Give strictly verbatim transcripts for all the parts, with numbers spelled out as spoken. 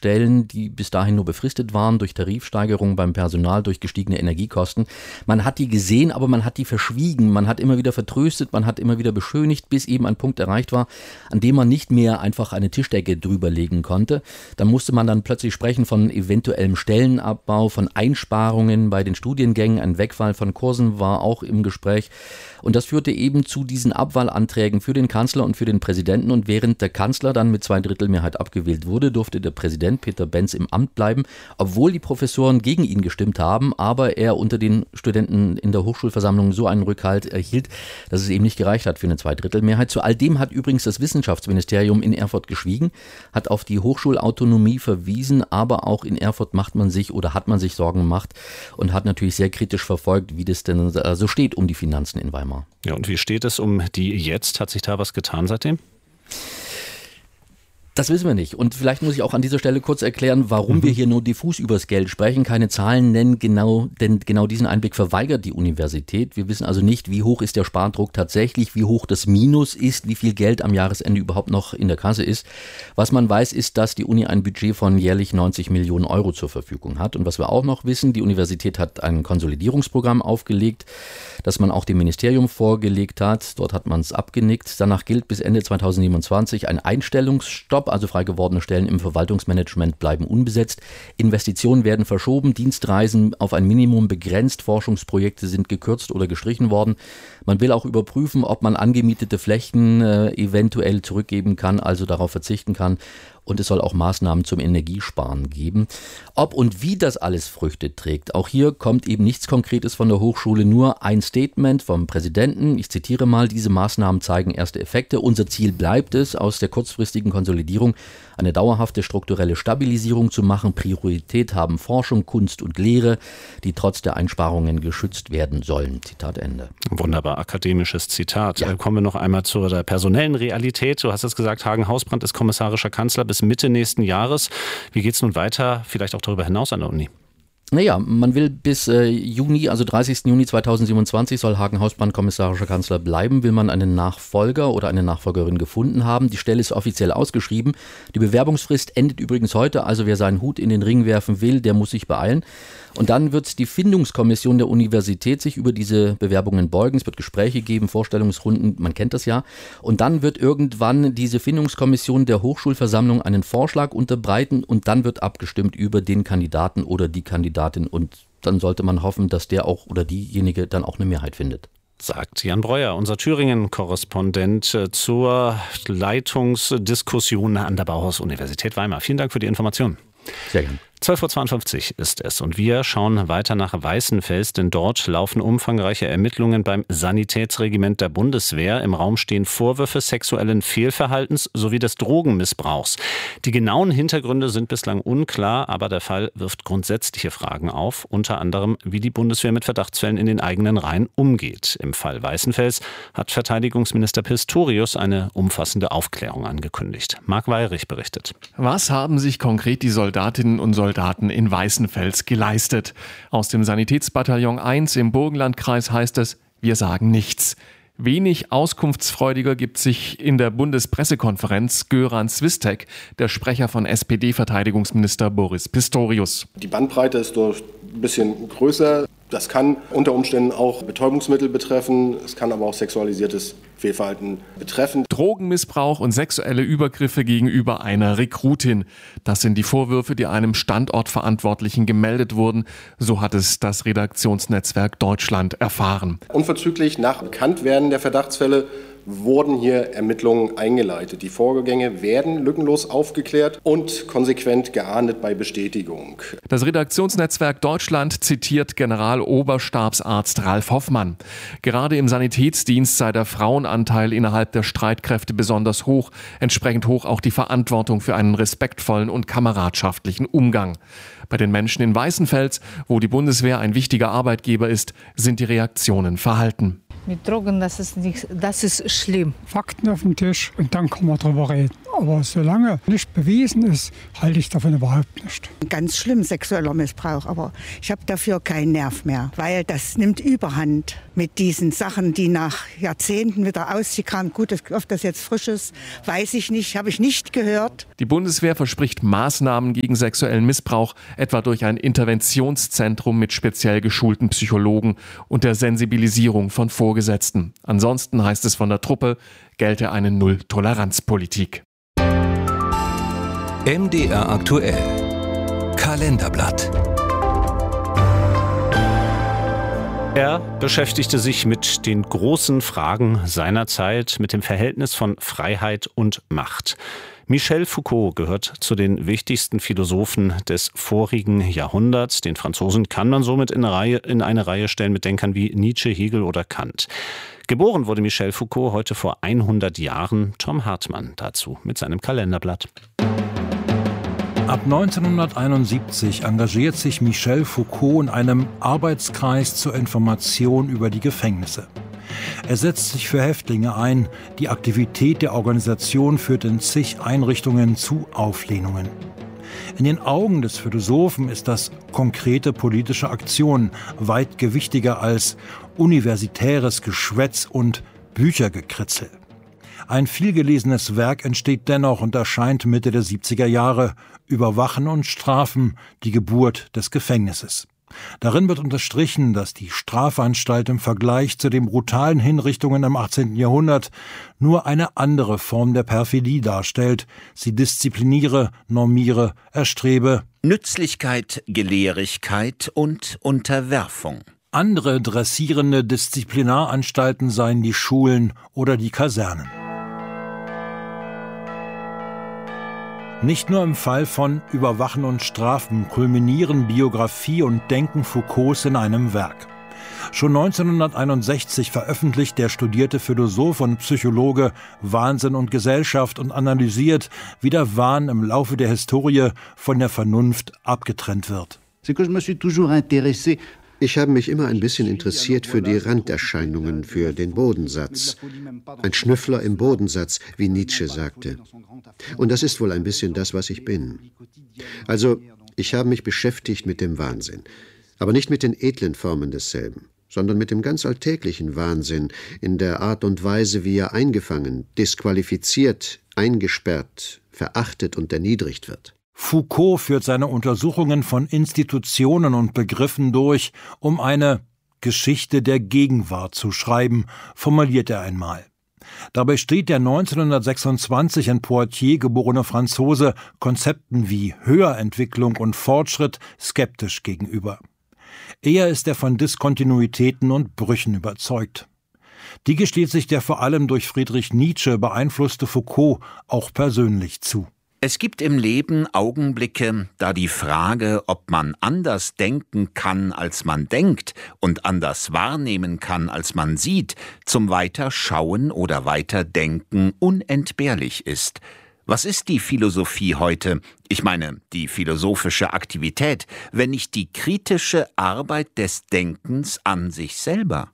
Stellen, die bis dahin nur befristet waren, durch Tarifsteigerungen beim Personal, durch gestiegene Energiekosten. Man hat die gesehen, aber man hat die verschwiegen. Man hat immer wieder vertröstet, man hat immer wieder beschönigt, bis eben ein Punkt erreicht war, an dem man nicht mehr einfach eine Tischdecke drüberlegen konnte. Dann musste man dann plötzlich sprechen von eventuellem Stellenabbau, von Einsparungen bei den Studiengängen. Ein Wegfall von Kursen war auch im Gespräch. Und das führte eben zu diesen Abwahlanträgen für den Kanzler und für den Präsidenten. Und während der Kanzler dann mit Zweidrittelmehrheit abgewählt wurde, durfte der Präsident Peter Benz im Amt bleiben, obwohl die Professoren gegen ihn gestimmt haben, aber er unter den Studenten in der Hochschulversammlung so einen Rückhalt erhielt, dass es eben nicht gereicht hat für eine Zweidrittelmehrheit. Zu all dem hat übrigens das Wissenschaftsministerium in Erfurt geschwiegen, hat auf die Hochschulautonomie verwiesen, aber auch in Erfurt macht man sich oder hat man sich Sorgen gemacht und hat natürlich sehr kritisch verfolgt, wie das denn so steht um die Finanzen in Weimar. Ja, und wie steht es um die jetzt? Hat sich da was getan seitdem? Das wissen wir nicht. Und vielleicht muss ich auch an dieser Stelle kurz erklären, warum mhm. wir hier nur diffus über das Geld sprechen, keine Zahlen nennen, genau, denn genau diesen Einblick verweigert die Universität. Wir wissen also nicht, wie hoch ist der Spardruck tatsächlich, wie hoch das Minus ist, wie viel Geld am Jahresende überhaupt noch in der Kasse ist. Was man weiß, ist, dass die Uni ein Budget von jährlich neunzig Millionen Euro zur Verfügung hat. Und was wir auch noch wissen, die Universität hat ein Konsolidierungsprogramm aufgelegt, das man auch dem Ministerium vorgelegt hat. Dort hat man es abgenickt. Danach gilt bis Ende zweitausendsiebenundzwanzig ein Einstellungsstopp. Also frei gewordene Stellen im Verwaltungsmanagement bleiben unbesetzt. Investitionen werden verschoben, Dienstreisen auf ein Minimum begrenzt, Forschungsprojekte sind gekürzt oder gestrichen worden. Man will auch überprüfen, ob man angemietete Flächen äh, eventuell zurückgeben kann, also darauf verzichten kann. Und es soll auch Maßnahmen zum Energiesparen geben. Ob und wie das alles Früchte trägt, auch hier kommt eben nichts Konkretes von der Hochschule, nur ein Statement vom Präsidenten. Ich zitiere mal, diese Maßnahmen zeigen erste Effekte. Unser Ziel bleibt es, aus der kurzfristigen Konsolidierung eine dauerhafte strukturelle Stabilisierung zu machen. Priorität haben Forschung, Kunst und Lehre, die trotz der Einsparungen geschützt werden sollen. Zitat Ende. Wunderbar, akademisches Zitat. Ja. Kommen wir noch einmal zur der personellen Realität. Du hast es gesagt, Hagen-Hausbrand ist kommissarischer Kanzler bis Mitte nächsten Jahres. Wie geht es nun weiter, vielleicht auch darüber hinaus an der Uni? Naja, man will bis äh, Juni, also dreißigsten Juni zweitausendsiebenundzwanzig soll Hagen-Hausbrand kommissarischer Kanzler bleiben, will man einen Nachfolger oder eine Nachfolgerin gefunden haben. Die Stelle ist offiziell ausgeschrieben. Die Bewerbungsfrist endet übrigens heute, also wer seinen Hut in den Ring werfen will, der muss sich beeilen. Und dann wird die Findungskommission der Universität sich über diese Bewerbungen beugen. Es wird Gespräche geben, Vorstellungsrunden, man kennt das ja. Und dann wird irgendwann diese Findungskommission der Hochschulversammlung einen Vorschlag unterbreiten und dann wird abgestimmt über den Kandidaten oder die Kandidatin. Und dann sollte man hoffen, dass der auch oder diejenige dann auch eine Mehrheit findet. Sagt Jan Breuer, unser Thüringen-Korrespondent zur Leitungsdiskussion an der Bauhaus-Universität Weimar. Vielen Dank für die Informationen. Sehr gerne. zwölf Uhr zweiundfünfzig ist es und wir schauen weiter nach Weißenfels, denn dort laufen umfangreiche Ermittlungen beim Sanitätsregiment der Bundeswehr. Im Raum stehen Vorwürfe sexuellen Fehlverhaltens sowie des Drogenmissbrauchs. Die genauen Hintergründe sind bislang unklar, aber der Fall wirft grundsätzliche Fragen auf, unter anderem, wie die Bundeswehr mit Verdachtsfällen in den eigenen Reihen umgeht. Im Fall Weißenfels hat Verteidigungsminister Pistorius eine umfassende Aufklärung angekündigt. Marc Weyrich berichtet. Was haben sich konkret die Soldatinnen und Soldaten Soldaten in Weißenfels geleistet? Aus dem Sanitätsbataillon eins im Burgenlandkreis heißt es, wir sagen nichts. Wenig auskunftsfreudiger gibt sich in der Bundespressekonferenz Göran Swistek, der Sprecher von S P D-Verteidigungsminister Boris Pistorius. Die Bandbreite ist dort ein bisschen größer. Das kann unter Umständen auch Betäubungsmittel betreffen, es kann aber auch sexualisiertes Fehlverhalten betreffen. Drogenmissbrauch und sexuelle Übergriffe gegenüber einer Rekrutin. Das sind die Vorwürfe, die einem Standortverantwortlichen gemeldet wurden. So hat es das Redaktionsnetzwerk Deutschland erfahren. Unverzüglich nach Bekanntwerden der Verdachtsfälle wurden hier Ermittlungen eingeleitet. Die Vorgänge werden lückenlos aufgeklärt und konsequent geahndet bei Bestätigung. Das Redaktionsnetzwerk Deutschland zitiert Generaloberstabsarzt Ralf Hoffmann. Gerade im Sanitätsdienst sei der Frauenanteil innerhalb der Streitkräfte besonders hoch, entsprechend hoch auch die Verantwortung für einen respektvollen und kameradschaftlichen Umgang. Bei den Menschen in Weißenfels, wo die Bundeswehr ein wichtiger Arbeitgeber ist, sind die Reaktionen verhalten. Mit Drogen, das ist nicht, das ist schlimm. Fakten auf den Tisch und dann kann man drüber reden. Aber solange nicht bewiesen ist, halte ich davon überhaupt nicht. Ganz schlimm sexueller Missbrauch, aber ich habe dafür keinen Nerv mehr, weil das nimmt Überhand mit diesen Sachen, die nach Jahrzehnten wieder ausgekramt. Gut, ob das jetzt frisch ist, weiß ich nicht, habe ich nicht gehört. Die Bundeswehr verspricht Maßnahmen gegen sexuellen Missbrauch, etwa durch ein Interventionszentrum mit speziell geschulten Psychologen und der Sensibilisierung von Vorgesetzten. Ansonsten heißt es von der Truppe, gelte eine Null-Toleranz-Politik. M D R aktuell. Kalenderblatt. Er beschäftigte sich mit den großen Fragen seiner Zeit, mit dem Verhältnis von Freiheit und Macht. Michel Foucault gehört zu den wichtigsten Philosophen des vorigen Jahrhunderts. Den Franzosen kann man somit in eine Reihe, in eine Reihe stellen mit Denkern wie Nietzsche, Hegel oder Kant. Geboren wurde Michel Foucault heute vor hundert Jahren. Tom Hartmann dazu mit seinem Kalenderblatt. Ab neunzehnhunderteinundsiebzig engagiert sich Michel Foucault in einem Arbeitskreis zur Information über die Gefängnisse. Er setzt sich für Häftlinge ein. Die Aktivität der Organisation führt in zig Einrichtungen zu Auflehnungen. In den Augen des Philosophen ist das konkrete politische Aktion weit gewichtiger als universitäres Geschwätz und Büchergekritzel. Ein vielgelesenes Werk entsteht dennoch und erscheint Mitte der siebziger Jahre, Überwachen und Strafen, die Geburt des Gefängnisses. Darin wird unterstrichen, dass die Strafanstalt im Vergleich zu den brutalen Hinrichtungen im achtzehnten Jahrhundert nur eine andere Form der Perfidie darstellt. Sie diszipliniere, normiere, erstrebe Nützlichkeit, Gelehrigkeit und Unterwerfung. Andere dressierende Disziplinaranstalten seien die Schulen oder die Kasernen. Nicht nur im Fall von Überwachen und Strafen kulminieren Biografie und Denken Foucaults in einem Werk. Schon neunzehnhunderteinundsechzig veröffentlicht der studierte Philosoph und Psychologe Wahnsinn und Gesellschaft und analysiert, wie der Wahn im Laufe der Historie von der Vernunft abgetrennt wird. Ich habe mich immer ein bisschen interessiert für die Randerscheinungen, für den Bodensatz. Ein Schnüffler im Bodensatz, wie Nietzsche sagte. Und das ist wohl ein bisschen das, was ich bin. Also, ich habe mich beschäftigt mit dem Wahnsinn. Aber nicht mit den edlen Formen desselben, sondern mit dem ganz alltäglichen Wahnsinn in der Art und Weise, wie er eingefangen, disqualifiziert, eingesperrt, verachtet und erniedrigt wird. Foucault führt seine Untersuchungen von Institutionen und Begriffen durch, um eine Geschichte der Gegenwart zu schreiben, formuliert er einmal. Dabei steht der neunzehnhundertsechsundzwanzig in Poitiers geborene Franzose Konzepten wie Höherentwicklung und Fortschritt skeptisch gegenüber. Eher ist er von Diskontinuitäten und Brüchen überzeugt. Die gesteht sich der vor allem durch Friedrich Nietzsche beeinflusste Foucault auch persönlich zu. Es gibt im Leben Augenblicke, da die Frage, ob man anders denken kann, als man denkt und anders wahrnehmen kann, als man sieht, zum Weiterschauen oder Weiterdenken unentbehrlich ist. Was ist die Philosophie heute? Ich meine, die philosophische Aktivität, wenn nicht die kritische Arbeit des Denkens an sich selber?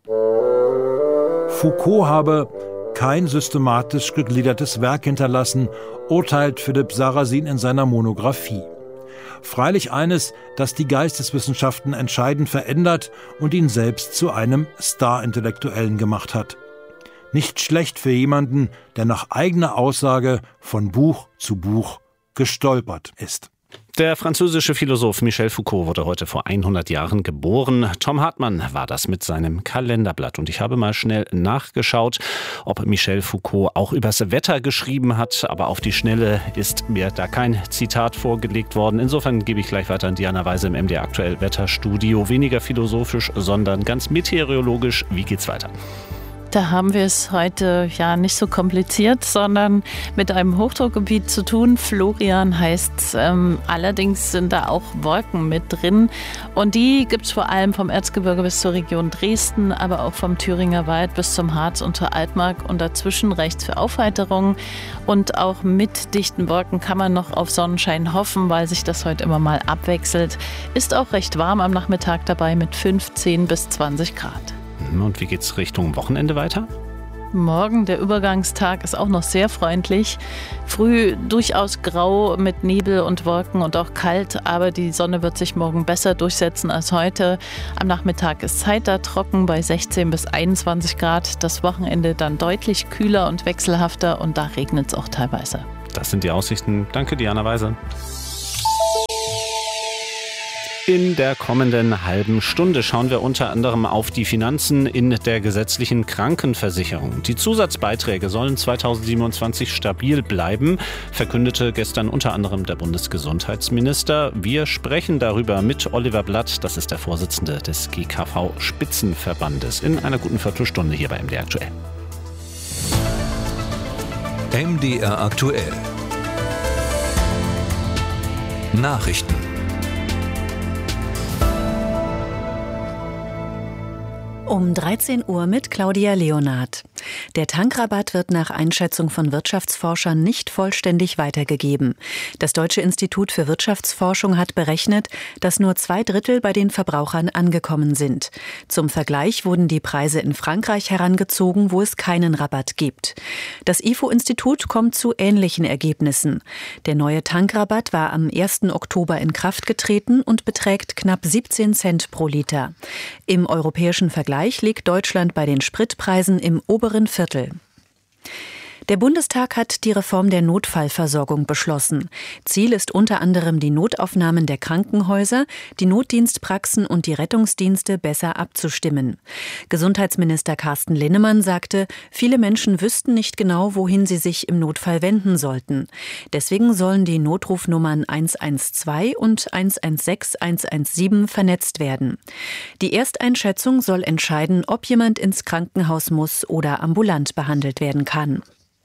Foucault habe kein systematisch gegliedertes Werk hinterlassen, urteilt Philipp Sarrazin in seiner Monographie. Freilich eines, das die Geisteswissenschaften entscheidend verändert und ihn selbst zu einem Star-Intellektuellen gemacht hat. Nicht schlecht für jemanden, der nach eigener Aussage von Buch zu Buch gestolpert ist. Der französische Philosoph Michel Foucault wurde heute vor hundert Jahren geboren. Tom Hartmann war das mit seinem Kalenderblatt. Und ich habe mal schnell nachgeschaut, ob Michel Foucault auch übers Wetter geschrieben hat. Aber auf die Schnelle ist mir da kein Zitat vorgelegt worden. Insofern gebe ich gleich weiter an Diana Weise im M D R Aktuell Wetterstudio. Weniger philosophisch, sondern ganz meteorologisch. Wie geht's weiter? Da haben wir es heute ja nicht so kompliziert, sondern mit einem Hochdruckgebiet zu tun. Florian heißt es. Ähm, allerdings sind da auch Wolken mit drin. Und die gibt es vor allem vom Erzgebirge bis zur Region Dresden, aber auch vom Thüringer Wald bis zum Harz und zur Altmark. Und dazwischen reicht es für Aufheiterung. Und auch mit dichten Wolken kann man noch auf Sonnenschein hoffen, weil sich das heute immer mal abwechselt. Ist auch recht warm am Nachmittag dabei mit fünfzehn bis zwanzig Grad. Und wie geht's Richtung Wochenende weiter? Morgen, der Übergangstag, ist auch noch sehr freundlich. Früh durchaus grau mit Nebel und Wolken und auch kalt, aber die Sonne wird sich morgen besser durchsetzen als heute. Am Nachmittag ist es heiter trocken bei sechzehn bis einundzwanzig Grad. Das Wochenende dann deutlich kühler und wechselhafter und da regnet es auch teilweise. Das sind die Aussichten. Danke, Diana Weise. In der kommenden halben Stunde schauen wir unter anderem auf die Finanzen in der gesetzlichen Krankenversicherung. Die Zusatzbeiträge sollen zweitausendsiebenundzwanzig stabil bleiben, verkündete gestern unter anderem der Bundesgesundheitsminister. Wir sprechen darüber mit Oliver Blatt, das ist der Vorsitzende des G K V-Spitzenverbandes, in einer guten Viertelstunde hier bei M D R aktuell. M D R aktuell. Nachrichten. Um dreizehn Uhr mit Claudia Leonard. Der Tankrabatt wird nach Einschätzung von Wirtschaftsforschern nicht vollständig weitergegeben. Das Deutsche Institut für Wirtschaftsforschung hat berechnet, dass nur zwei Drittel bei den Verbrauchern angekommen sind. Zum Vergleich wurden die Preise in Frankreich herangezogen, wo es keinen Rabatt gibt. Das I F O-Institut kommt zu ähnlichen Ergebnissen. Der neue Tankrabatt war am ersten Oktober in Kraft getreten und beträgt knapp siebzehn Cent pro Liter. Im europäischen Vergleich liegt Deutschland bei den Spritpreisen im oberen Viertel. Der Bundestag hat die Reform der Notfallversorgung beschlossen. Ziel ist unter anderem, die Notaufnahmen der Krankenhäuser, die Notdienstpraxen und die Rettungsdienste besser abzustimmen. Gesundheitsminister Carsten Linnemann sagte, viele Menschen wüssten nicht genau, wohin sie sich im Notfall wenden sollten. Deswegen sollen die Notrufnummern eins eins zwei und eins eins sechs eins eins sieben vernetzt werden. Die Ersteinschätzung soll entscheiden, ob jemand ins Krankenhaus muss oder ambulant behandelt werden kann.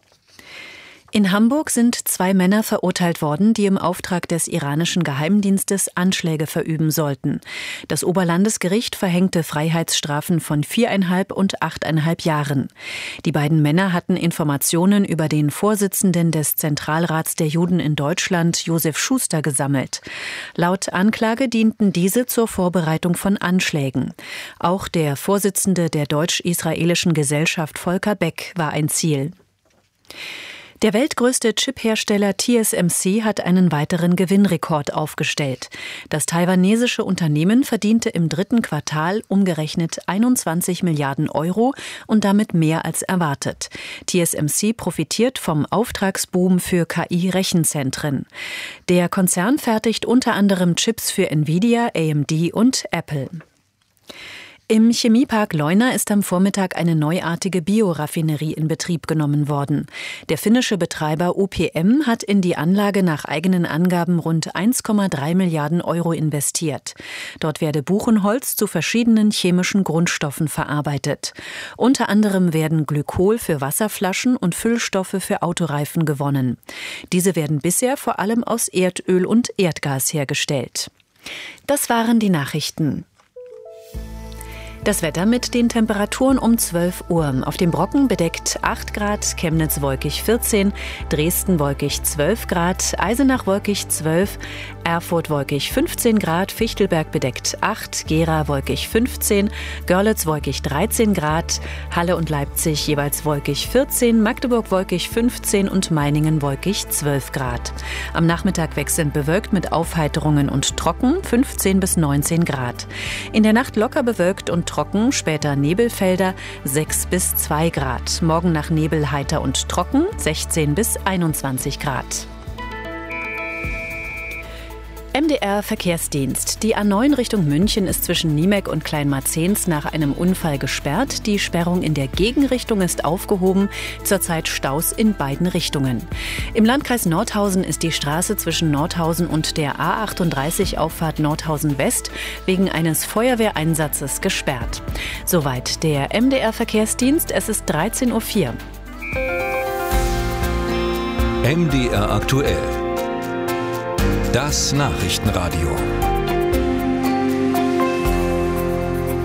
In Hamburg sind zwei Männer verurteilt worden, die im Auftrag des iranischen Geheimdienstes Anschläge verüben sollten. Das Oberlandesgericht verhängte Freiheitsstrafen von viereinhalb und achteinhalb Jahren. Die beiden Männer hatten Informationen über den Vorsitzenden des Zentralrats der Juden in Deutschland, Josef Schuster, gesammelt. Laut Anklage dienten diese zur Vorbereitung von Anschlägen. Auch der Vorsitzende der deutsch-israelischen Gesellschaft, Volker Beck, war ein Ziel. Der weltgrößte Chip-Hersteller T S M C hat einen weiteren Gewinnrekord aufgestellt. Das taiwanesische Unternehmen verdiente im dritten Quartal umgerechnet einundzwanzig Milliarden Euro und damit mehr als erwartet. T S M C profitiert vom Auftragsboom für K I-Rechenzentren. Der Konzern fertigt unter anderem Chips für Nvidia, A M D und Apple. Im Chemiepark Leuna ist am Vormittag eine neuartige Bioraffinerie in Betrieb genommen worden. Der finnische Betreiber O P M hat in die Anlage nach eigenen Angaben rund eins Komma drei Milliarden Euro investiert. Dort werde Buchenholz zu verschiedenen chemischen Grundstoffen verarbeitet. Unter anderem werden Glykol für Wasserflaschen und Füllstoffe für Autoreifen gewonnen. Diese werden bisher vor allem aus Erdöl und Erdgas hergestellt. Das waren die Nachrichten. Das Wetter mit den Temperaturen um zwölf Uhr. Auf dem Brocken bedeckt acht Grad, Chemnitz wolkig vierzehn, Dresden wolkig zwölf Grad, Eisenach wolkig zwölf, Erfurt wolkig fünfzehn Grad, Fichtelberg bedeckt acht, Gera wolkig fünfzehn, Görlitz wolkig dreizehn Grad, Halle und Leipzig jeweils wolkig vierzehn, Magdeburg wolkig fünfzehn und Meiningen wolkig zwölf Grad. Am Nachmittag wechselnd bewölkt mit Aufheiterungen und trocken fünfzehn bis neunzehn Grad. In der Nacht locker bewölkt und trocken, später Nebelfelder sechs bis zwei Grad. Morgen nach Nebel heiter und trocken sechzehn bis einundzwanzig Grad. M D R Verkehrsdienst. Die A neun Richtung München ist zwischen Niemek und Kleinmarzens nach einem Unfall gesperrt. Die Sperrung in der Gegenrichtung ist aufgehoben. Zurzeit Staus in beiden Richtungen. Im Landkreis Nordhausen ist die Straße zwischen Nordhausen und der A achtunddreißig Auffahrt Nordhausen West wegen eines Feuerwehreinsatzes gesperrt. Soweit der M D R Verkehrsdienst. Es ist dreizehn Uhr vier. M D R aktuell. Das Nachrichtenradio.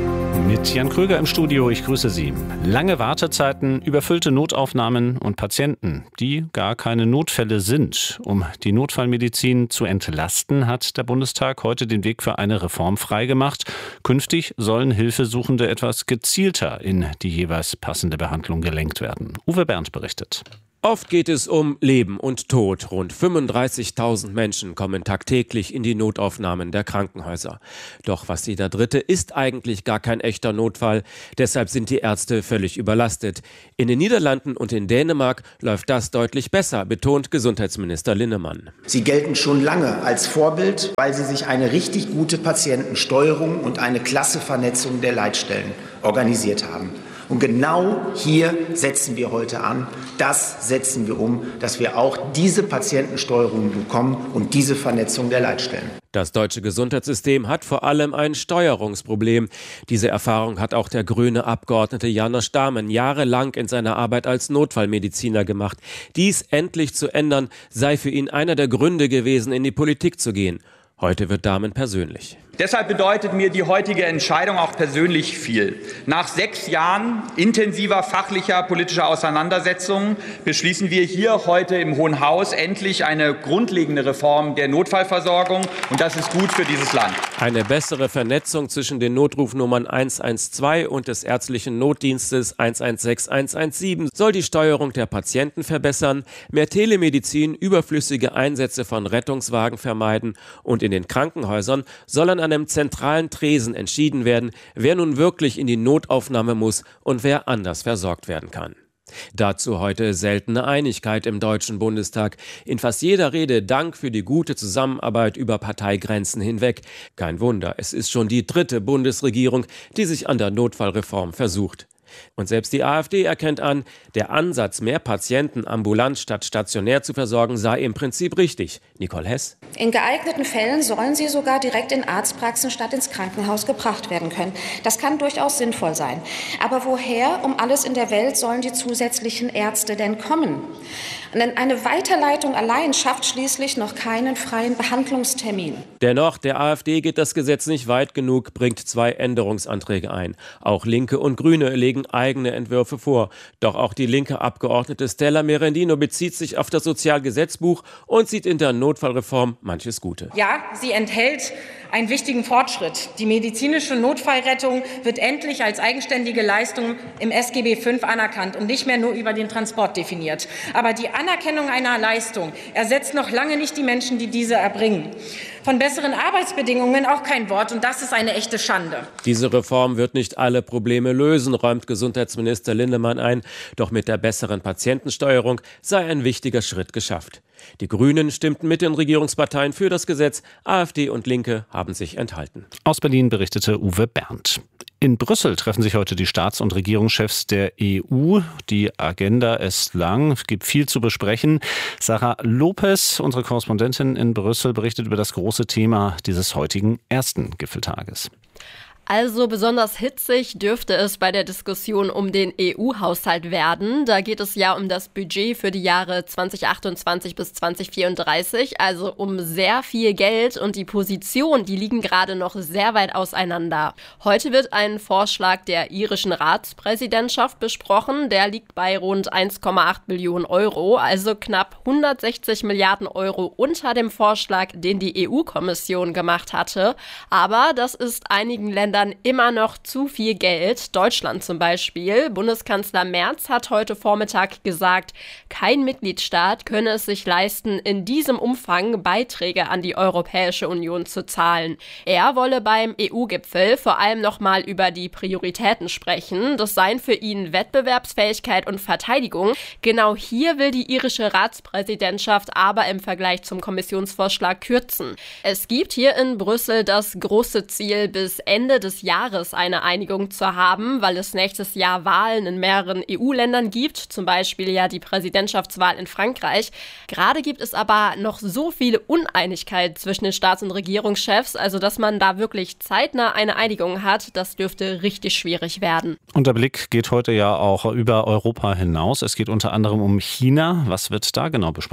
Mit Jan Kröger im Studio, ich grüße Sie. Lange Wartezeiten, überfüllte Notaufnahmen und Patienten, die gar keine Notfälle sind. Um die Notfallmedizin zu entlasten, hat der Bundestag heute den Weg für eine Reform freigemacht. Künftig sollen Hilfesuchende etwas gezielter in die jeweils passende Behandlung gelenkt werden. Uwe Bernd berichtet. Oft geht es um Leben und Tod. Rund fünfunddreißigtausend Menschen kommen tagtäglich in die Notaufnahmen der Krankenhäuser. Doch fast jeder Dritte ist eigentlich gar kein echter Notfall. Deshalb sind die Ärzte völlig überlastet. In den Niederlanden und in Dänemark läuft das deutlich besser, betont Gesundheitsminister Linnemann. Sie gelten schon lange als Vorbild, weil sie sich eine richtig gute Patientensteuerung und eine klasse Vernetzung der Leitstellen organisiert haben. Und genau hier setzen wir heute an. Das setzen wir um, dass wir auch diese Patientensteuerung bekommen und diese Vernetzung der Leitstellen. Das deutsche Gesundheitssystem hat vor allem ein Steuerungsproblem. Diese Erfahrung hat auch der grüne Abgeordnete János Dahmen jahrelang in seiner Arbeit als Notfallmediziner gemacht. Dies endlich zu ändern, sei für ihn einer der Gründe gewesen, in die Politik zu gehen. Heute wird Dahmen persönlich. Deshalb bedeutet mir die heutige Entscheidung auch persönlich viel. Nach sechs Jahren intensiver fachlicher politischer Auseinandersetzungen beschließen wir hier heute im Hohen Haus endlich eine grundlegende Reform der Notfallversorgung. Und das ist gut für dieses Land. Eine bessere Vernetzung zwischen den Notrufnummern eins eins zwei und des ärztlichen Notdienstes eins eins sechs eins eins sieben soll die Steuerung der Patienten verbessern, mehr Telemedizin, überflüssige Einsätze von Rettungswagen vermeiden und in den Krankenhäusern soll an einem zentralen Tresen entschieden werden, wer nun wirklich in die Notaufnahme muss und wer anders versorgt werden kann. Dazu heute seltene Einigkeit im Deutschen Bundestag. In fast jeder Rede Dank für die gute Zusammenarbeit über Parteigrenzen hinweg. Kein Wunder, es ist schon die dritte Bundesregierung, die sich an der Notfallreform versucht. Und selbst die AfD erkennt an, der Ansatz, mehr Patienten ambulant statt stationär zu versorgen, sei im Prinzip richtig. Nicole Hess. In geeigneten Fällen sollen sie sogar direkt in Arztpraxen statt ins Krankenhaus gebracht werden können. Das kann durchaus sinnvoll sein. Aber woher um alles in der Welt sollen die zusätzlichen Ärzte denn kommen? Denn eine Weiterleitung allein schafft schließlich noch keinen freien Behandlungstermin. Dennoch, der AfD geht das Gesetz nicht weit genug, bringt zwei Änderungsanträge ein. Auch Linke und Grüne legen eigene Entwürfe vor. Doch auch die linke Abgeordnete Stella Merendino bezieht sich auf das Sozialgesetzbuch und sieht in der Notfallreform manches Gute. Ja, sie enthält einen wichtigen Fortschritt. Die medizinische Notfallrettung wird endlich als eigenständige Leistung im S G B fünf anerkannt und nicht mehr nur über den Transport definiert. Aber die Anerkennung einer Leistung ersetzt noch lange nicht die Menschen, die diese erbringen. Von besseren Arbeitsbedingungen auch kein Wort, und das ist eine echte Schande. Diese Reform wird nicht alle Probleme lösen, räumt Gesundheitsminister Linnemann ein. Doch mit der besseren Patientensteuerung sei ein wichtiger Schritt geschafft. Die Grünen stimmten mit den Regierungsparteien für das Gesetz. AfD und Linke haben sich enthalten. Aus Berlin berichtete Uwe Bernd. In Brüssel treffen sich heute die Staats- und Regierungschefs der E U. Die Agenda ist lang, es gibt viel zu besprechen. Sarah Lopez, unsere Korrespondentin in Brüssel, berichtet über das große Thema dieses heutigen ersten Gipfeltages. Also besonders hitzig dürfte es bei der Diskussion um den E U-Haushalt werden. Da geht es ja um das Budget für die Jahre zwanzig achtundzwanzig bis zwanzig vierunddreißig, also um sehr viel Geld, und die Positionen, die liegen gerade noch sehr weit auseinander. Heute wird ein Vorschlag der irischen Ratspräsidentschaft besprochen. Der liegt bei rund eins Komma acht Billionen Euro, also knapp hundertsechzig Milliarden Euro unter dem Vorschlag, den die E U-Kommission gemacht hatte. Aber das ist einigen Ländern immer noch zu viel Geld. Deutschland zum Beispiel. Bundeskanzler Merz hat heute Vormittag gesagt, kein Mitgliedstaat könne es sich leisten, in diesem Umfang Beiträge an die Europäische Union zu zahlen. Er wolle beim E U-Gipfel vor allem nochmal über die Prioritäten sprechen. Das seien für ihn Wettbewerbsfähigkeit und Verteidigung. Genau hier will die irische Ratspräsidentschaft aber im Vergleich zum Kommissionsvorschlag kürzen. Es gibt hier in Brüssel das große Ziel, bis Ende des Jahres eine Einigung zu haben, weil es nächstes Jahr Wahlen in mehreren E U-Ländern gibt, zum Beispiel ja die Präsidentschaftswahl in Frankreich. Gerade gibt es aber noch so viele Uneinigkeit zwischen den Staats- und Regierungschefs, also dass man da wirklich zeitnah eine Einigung hat, das dürfte richtig schwierig werden. Und der Blick geht heute ja auch über Europa hinaus. Es geht unter anderem um China. Was wird da genau besprochen?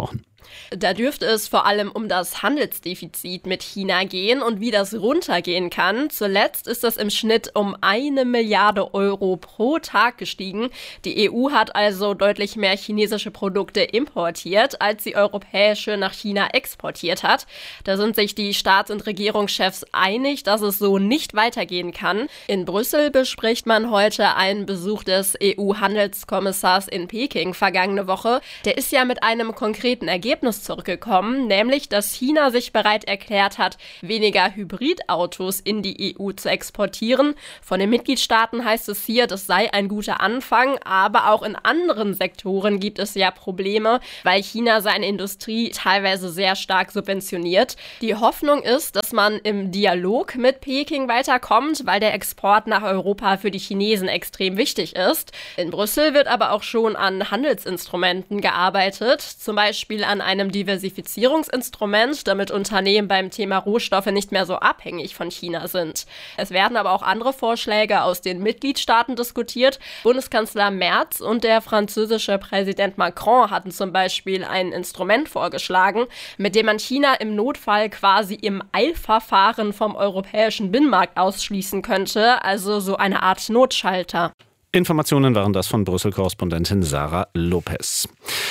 Da dürfte es vor allem um das Handelsdefizit mit China gehen und wie das runtergehen kann. Zuletzt ist das im Schnitt um eine Milliarde Euro pro Tag gestiegen. Die E U hat also deutlich mehr chinesische Produkte importiert, als sie europäische nach China exportiert hat. Da sind sich die Staats- und Regierungschefs einig, dass es so nicht weitergehen kann. In Brüssel bespricht man heute einen Besuch des E U-Handelskommissars in Peking vergangene Woche. Der ist ja mit einem konkreten Ergebnis zurückgekommen, nämlich, dass China sich bereit erklärt hat, weniger Hybridautos in die E U zu exportieren. Von den Mitgliedstaaten heißt es hier, das sei ein guter Anfang, aber auch in anderen Sektoren gibt es ja Probleme, weil China seine Industrie teilweise sehr stark subventioniert. Die Hoffnung ist, dass man im Dialog mit Peking weiterkommt, weil der Export nach Europa für die Chinesen extrem wichtig ist. In Brüssel wird aber auch schon an Handelsinstrumenten gearbeitet, zum Beispiel an einem Diversifizierungsinstrument, damit Unternehmen beim Thema Rohstoffe nicht mehr so abhängig von China sind. Es werden aber auch andere Vorschläge aus den Mitgliedstaaten diskutiert. Bundeskanzler Merz und der französische Präsident Macron hatten zum Beispiel ein Instrument vorgeschlagen, mit dem man China im Notfall quasi im Eilverfahren vom europäischen Binnenmarkt ausschließen könnte, also so eine Art Notschalter. Informationen waren das von Brüssel-Korrespondentin Sarah Lopez.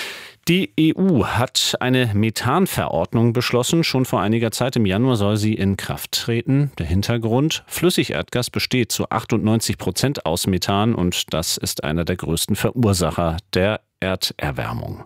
Die E U hat eine Methanverordnung beschlossen. Schon vor einiger Zeit im Januar soll sie in Kraft treten. Der Hintergrund: Flüssigerdgas besteht zu achtundneunzig Prozent aus Methan und das ist einer der größten Verursacher der Erderwärmung.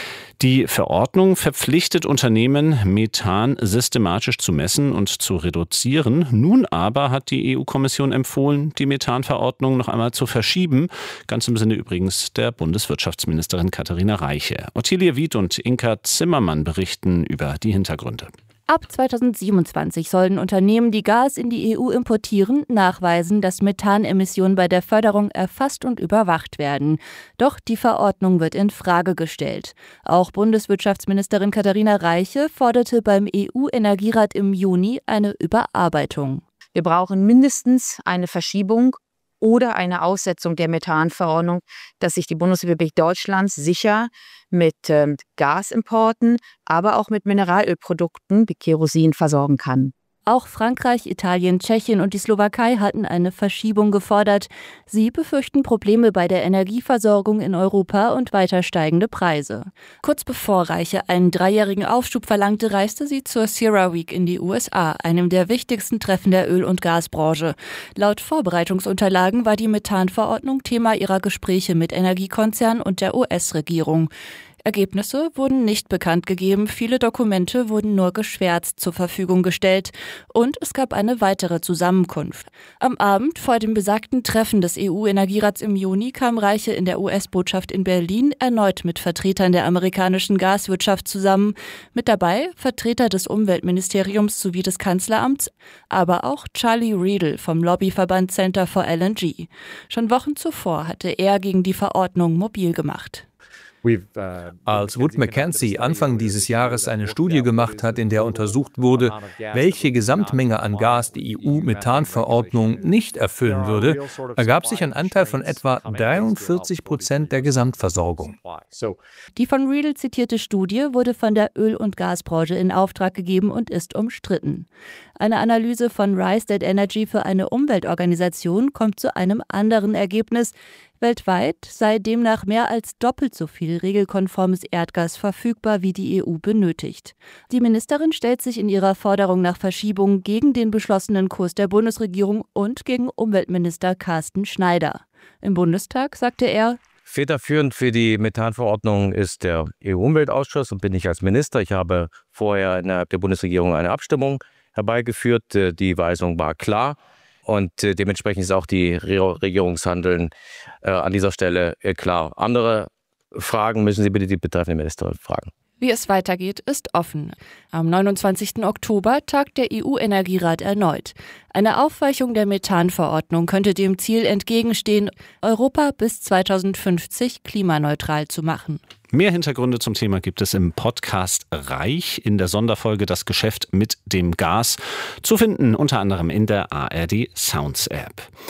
Die Verordnung verpflichtet Unternehmen, Methan systematisch zu messen und zu reduzieren. Nun aber hat die E U-Kommission empfohlen, die Methanverordnung noch einmal zu verschieben. Ganz im Sinne übrigens der Bundeswirtschaftsministerin Katharina Reiche. Ottilie Wied und Inka Zimmermann berichten über die Hintergründe. Ab zweitausendsiebenundzwanzig sollen Unternehmen, die Gas in die E U importieren, nachweisen, dass Methanemissionen bei der Förderung erfasst und überwacht werden. Doch die Verordnung wird in Frage gestellt. Auch Bundeswirtschaftsministerin Katharina Reiche forderte beim E U-Energierat im Juni eine Überarbeitung. Wir brauchen mindestens eine Verschiebung oder eine Aussetzung der Methanverordnung, dass sich die Bundesrepublik Deutschland sicher mit ähm, Gasimporten, aber auch mit Mineralölprodukten wie Kerosin versorgen kann. Auch Frankreich, Italien, Tschechien und die Slowakei hatten eine Verschiebung gefordert. Sie befürchten Probleme bei der Energieversorgung in Europa und weiter steigende Preise. Kurz bevor Reiche einen dreijährigen Aufschub verlangte, reiste sie zur Sierra Week in die U S A, einem der wichtigsten Treffen der Öl- und Gasbranche. Laut Vorbereitungsunterlagen war die Methanverordnung Thema ihrer Gespräche mit Energiekonzernen und der U S-Regierung. Ergebnisse wurden nicht bekannt gegeben, viele Dokumente wurden nur geschwärzt zur Verfügung gestellt und es gab eine weitere Zusammenkunft. Am Abend vor dem besagten Treffen des E U-Energierats im Juni kam Reiche in der U S-Botschaft in Berlin erneut mit Vertretern der amerikanischen Gaswirtschaft zusammen. Mit dabei Vertreter des Umweltministeriums sowie des Kanzleramts, aber auch Charlie Riedel vom Lobbyverband Center for L N G. Schon Wochen zuvor hatte er gegen die Verordnung mobil gemacht. Als Wood Mackenzie Anfang dieses Jahres eine Studie gemacht hat, in der untersucht wurde, welche Gesamtmenge an Gas die E U-Methanverordnung nicht erfüllen würde, ergab sich ein Anteil von etwa dreiundvierzig Prozent der Gesamtversorgung. Die von Riedel zitierte Studie wurde von der Öl- und Gasbranche in Auftrag gegeben und ist umstritten. Eine Analyse von Rystad Energy für eine Umweltorganisation kommt zu einem anderen Ergebnis. Weltweit sei demnach mehr als doppelt so viel regelkonformes Erdgas verfügbar, wie die E U benötigt. Die Ministerin stellt sich in ihrer Forderung nach Verschiebung gegen den beschlossenen Kurs der Bundesregierung und gegen Umweltminister Carsten Schneider. Im Bundestag sagte er: Federführend für die Methanverordnung ist der E U-Umweltausschuss und bin ich als Minister. Ich habe vorher innerhalb der Bundesregierung eine Abstimmung herbeigeführt. Die Weisung war klar. Und äh, dementsprechend ist auch die Re- Regierungshandeln äh, an dieser Stelle äh, klar. Andere Fragen müssen Sie bitte die betreffende Ministerin fragen. Wie es weitergeht, ist offen. Am neunundzwanzigsten Oktober tagt der E U-Energierat erneut. Eine Aufweichung der Methanverordnung könnte dem Ziel entgegenstehen, Europa bis zweitausendfünfzig klimaneutral zu machen. Mehr Hintergründe zum Thema gibt es im Podcast Reich in der Sonderfolge Das Geschäft mit dem Gas, zu finden unter anderem in der A R D Sounds App.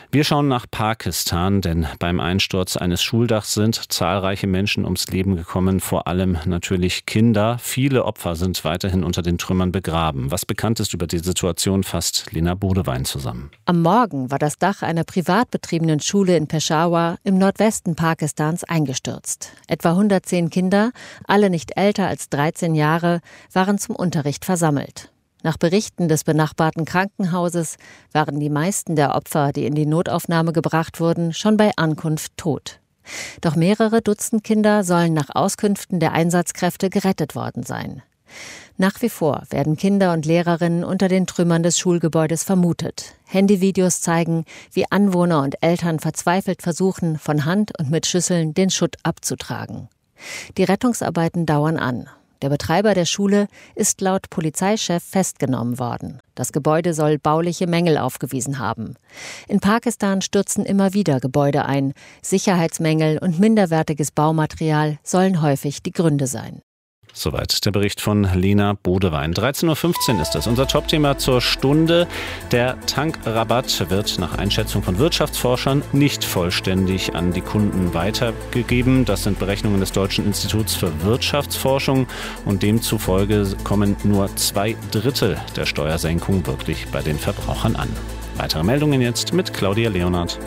Wir schauen nach Pakistan, denn beim Einsturz eines Schuldachs sind zahlreiche Menschen ums Leben gekommen, vor allem natürlich Kinder. Viele Opfer sind weiterhin unter den Trümmern begraben. Was bekannt ist über die Situation, fasst Lena Bodewein zusammen. Am Morgen war das Dach einer privat betriebenen Schule in Peshawar im Nordwesten Pakistans eingestürzt. Etwa hundertzehn Kinder, alle nicht älter als dreizehn Jahre, waren zum Unterricht versammelt. Nach Berichten des benachbarten Krankenhauses waren die meisten der Opfer, die in die Notaufnahme gebracht wurden, schon bei Ankunft tot. Doch mehrere Dutzend Kinder sollen nach Auskünften der Einsatzkräfte gerettet worden sein. Nach wie vor werden Kinder und Lehrerinnen unter den Trümmern des Schulgebäudes vermutet. Handyvideos zeigen, wie Anwohner und Eltern verzweifelt versuchen, von Hand und mit Schüsseln den Schutt abzutragen. Die Rettungsarbeiten dauern an. Der Betreiber der Schule ist laut Polizeichef festgenommen worden. Das Gebäude soll bauliche Mängel aufgewiesen haben. In Pakistan stürzen immer wieder Gebäude ein. Sicherheitsmängel und minderwertiges Baumaterial sollen häufig die Gründe sein. Soweit der Bericht von Lena Bodewein. dreizehn Uhr fünfzehn ist das. Unser Topthema zur Stunde. Der Tankrabatt wird nach Einschätzung von Wirtschaftsforschern nicht vollständig an die Kunden weitergegeben. Das sind Berechnungen des Deutschen Instituts für Wirtschaftsforschung. Und demzufolge kommen nur zwei Drittel der Steuersenkung wirklich bei den Verbrauchern an. Weitere Meldungen jetzt mit Claudia Leonhardt.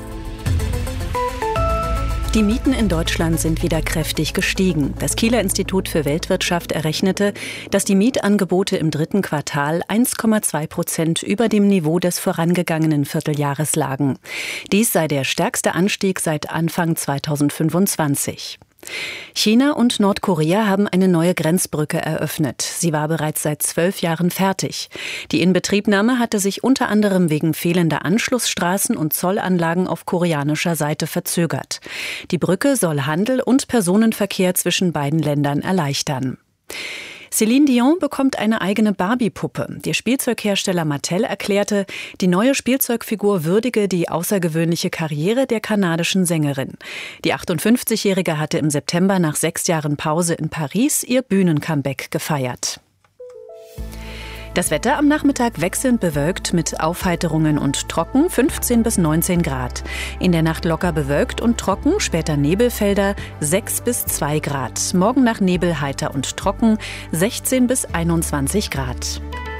Die Mieten in Deutschland sind wieder kräftig gestiegen. Das Kieler Institut für Weltwirtschaft errechnete, dass die Mietangebote im dritten Quartal eins Komma zwei Prozent über dem Niveau des vorangegangenen Vierteljahres lagen. Dies sei der stärkste Anstieg seit Anfang zweitausendfünfundzwanzig. China und Nordkorea haben eine neue Grenzbrücke eröffnet. Sie war bereits seit zwölf Jahren fertig. Die Inbetriebnahme hatte sich unter anderem wegen fehlender Anschlussstraßen und Zollanlagen auf koreanischer Seite verzögert. Die Brücke soll Handel und Personenverkehr zwischen beiden Ländern erleichtern. Céline Dion bekommt eine eigene Barbie-Puppe. Der Spielzeughersteller Mattel erklärte, die neue Spielzeugfigur würdige die außergewöhnliche Karriere der kanadischen Sängerin. Die achtundfünfzigjährige hatte im September nach sechs Jahren Pause in Paris ihr Bühnencomeback gefeiert. Das Wetter am Nachmittag wechselnd bewölkt mit Aufheiterungen und trocken, fünfzehn bis neunzehn Grad. In der Nacht locker bewölkt und trocken, später Nebelfelder, sechs bis zwei Grad. Morgen nach Nebel heiter und trocken, sechzehn bis einundzwanzig Grad.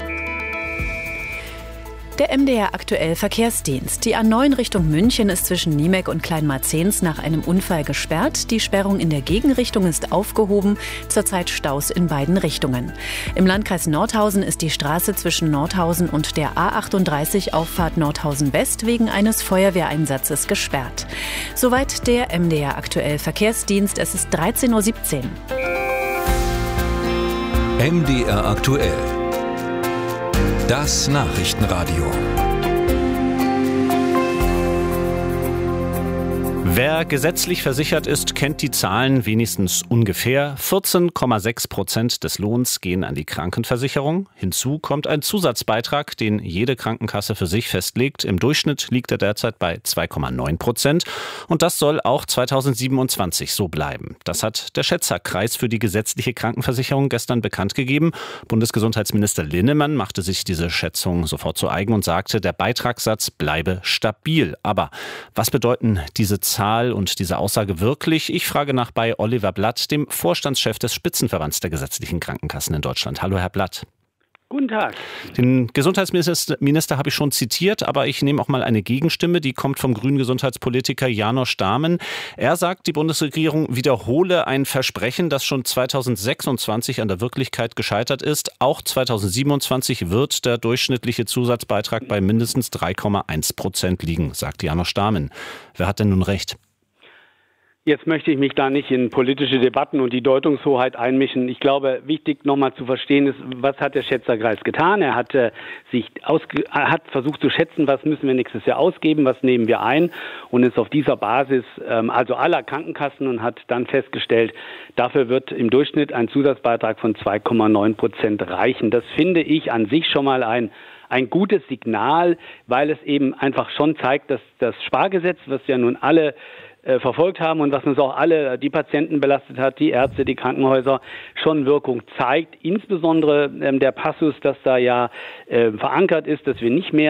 Der M D R aktuell Verkehrsdienst. Die A neun Richtung München ist zwischen Niemek und Kleinmarzens nach einem Unfall gesperrt. Die Sperrung in der Gegenrichtung ist aufgehoben. Zurzeit Staus in beiden Richtungen. Im Landkreis Nordhausen ist die Straße zwischen Nordhausen und der A achtunddreißig Auffahrt Nordhausen West wegen eines Feuerwehreinsatzes gesperrt. Soweit der M D R aktuell Verkehrsdienst. Es ist dreizehn Uhr siebzehn. M D R aktuell. Das Nachrichtenradio. Wer gesetzlich versichert ist, kennt die Zahlen wenigstens ungefähr. vierzehn Komma sechs Prozent des Lohns gehen an die Krankenversicherung. Hinzu kommt ein Zusatzbeitrag, den jede Krankenkasse für sich festlegt. Im Durchschnitt liegt er derzeit bei zwei Komma neun Prozent. Und das soll auch zweitausendsiebenundzwanzig so bleiben. Das hat der Schätzerkreis für die gesetzliche Krankenversicherung gestern bekannt gegeben. Bundesgesundheitsminister Linnemann machte sich diese Schätzung sofort zu eigen und sagte, der Beitragssatz bleibe stabil. Aber was bedeuten diese Zahlen und diese Aussage wirklich? Ich frage nach bei Oliver Blatt, dem Vorstandschef des Spitzenverbands der gesetzlichen Krankenkassen in Deutschland. Hallo, Herr Blatt. Guten Tag. Den Gesundheitsminister Minister habe ich schon zitiert, aber ich nehme auch mal eine Gegenstimme, die kommt vom grünen Gesundheitspolitiker János Dahmen. Er sagt, die Bundesregierung wiederhole ein Versprechen, das schon zweitausendsechsundzwanzig an der Wirklichkeit gescheitert ist. Auch zweitausendsiebenundzwanzig wird der durchschnittliche Zusatzbeitrag bei mindestens drei Komma eins Prozent liegen, sagt János Dahmen. Wer hat denn nun recht? Jetzt möchte ich mich da nicht in politische Debatten und die Deutungshoheit einmischen. Ich glaube, wichtig nochmal zu verstehen ist, was hat der Schätzerkreis getan? Er hat, äh, sich ausge- hat versucht zu schätzen, was müssen wir nächstes Jahr ausgeben, was nehmen wir ein und ist auf dieser Basis, ähm, also aller Krankenkassen, und hat dann festgestellt, dafür wird im Durchschnitt ein Zusatzbeitrag von zwei Komma neun Prozent reichen. Das finde ich an sich schon mal ein ein gutes Signal, weil es eben einfach schon zeigt, dass das Spargesetz, was ja nun alle äh, verfolgt haben und was uns auch alle, die Patienten belastet hat, die Ärzte, die Krankenhäuser, schon Wirkung zeigt. Insbesondere ähm, der Passus, dass da ja äh, verankert ist, dass wir nicht mehr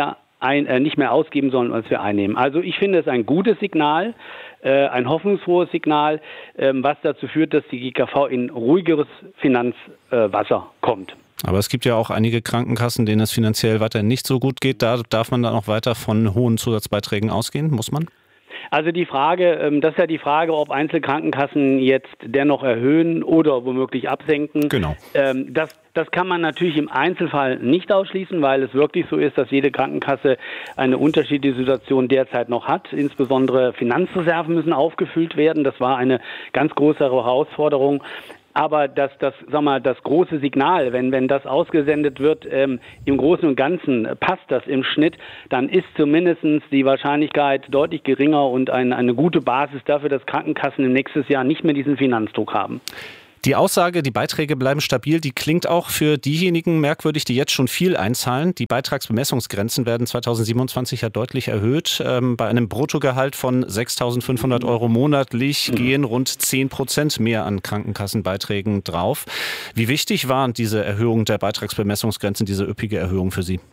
ein, äh, nicht mehr ausgeben sollen, als wir einnehmen. Also ich finde es ein gutes Signal, äh, ein hoffnungsfrohes Signal, äh, was dazu führt, dass die G K V in ruhigeres Finanzwasser äh, kommt. Aber es gibt ja auch einige Krankenkassen, denen es finanziell weiterhin nicht so gut geht. Da darf man dann auch weiter von hohen Zusatzbeiträgen ausgehen, muss man? Also die Frage, das ist ja die Frage, ob Einzelkrankenkassen jetzt dennoch erhöhen oder womöglich absenken. Genau. Das, das kann man natürlich im Einzelfall nicht ausschließen, weil es wirklich so ist, dass jede Krankenkasse eine unterschiedliche Situation derzeit noch hat. Insbesondere Finanzreserven müssen aufgefüllt werden. Das war eine ganz große Herausforderung. Aber das, das, sag mal, das große Signal, wenn, wenn das ausgesendet wird, ähm, im Großen und Ganzen passt das im Schnitt, dann ist zumindest die Wahrscheinlichkeit deutlich geringer und ein, eine gute Basis dafür, dass Krankenkassen im nächsten Jahr nicht mehr diesen Finanzdruck haben. Die Aussage, die Beiträge bleiben stabil, die klingt auch für diejenigen merkwürdig, die jetzt schon viel einzahlen. Die Beitragsbemessungsgrenzen werden zweitausendsiebenundzwanzig ja deutlich erhöht. Ähm, bei einem Bruttogehalt von sechstausendfünfhundert Euro monatlich gehen rund zehn Prozent mehr an Krankenkassenbeiträgen drauf. Wie wichtig war diese Erhöhung der Beitragsbemessungsgrenzen, diese üppige Erhöhung für Sie?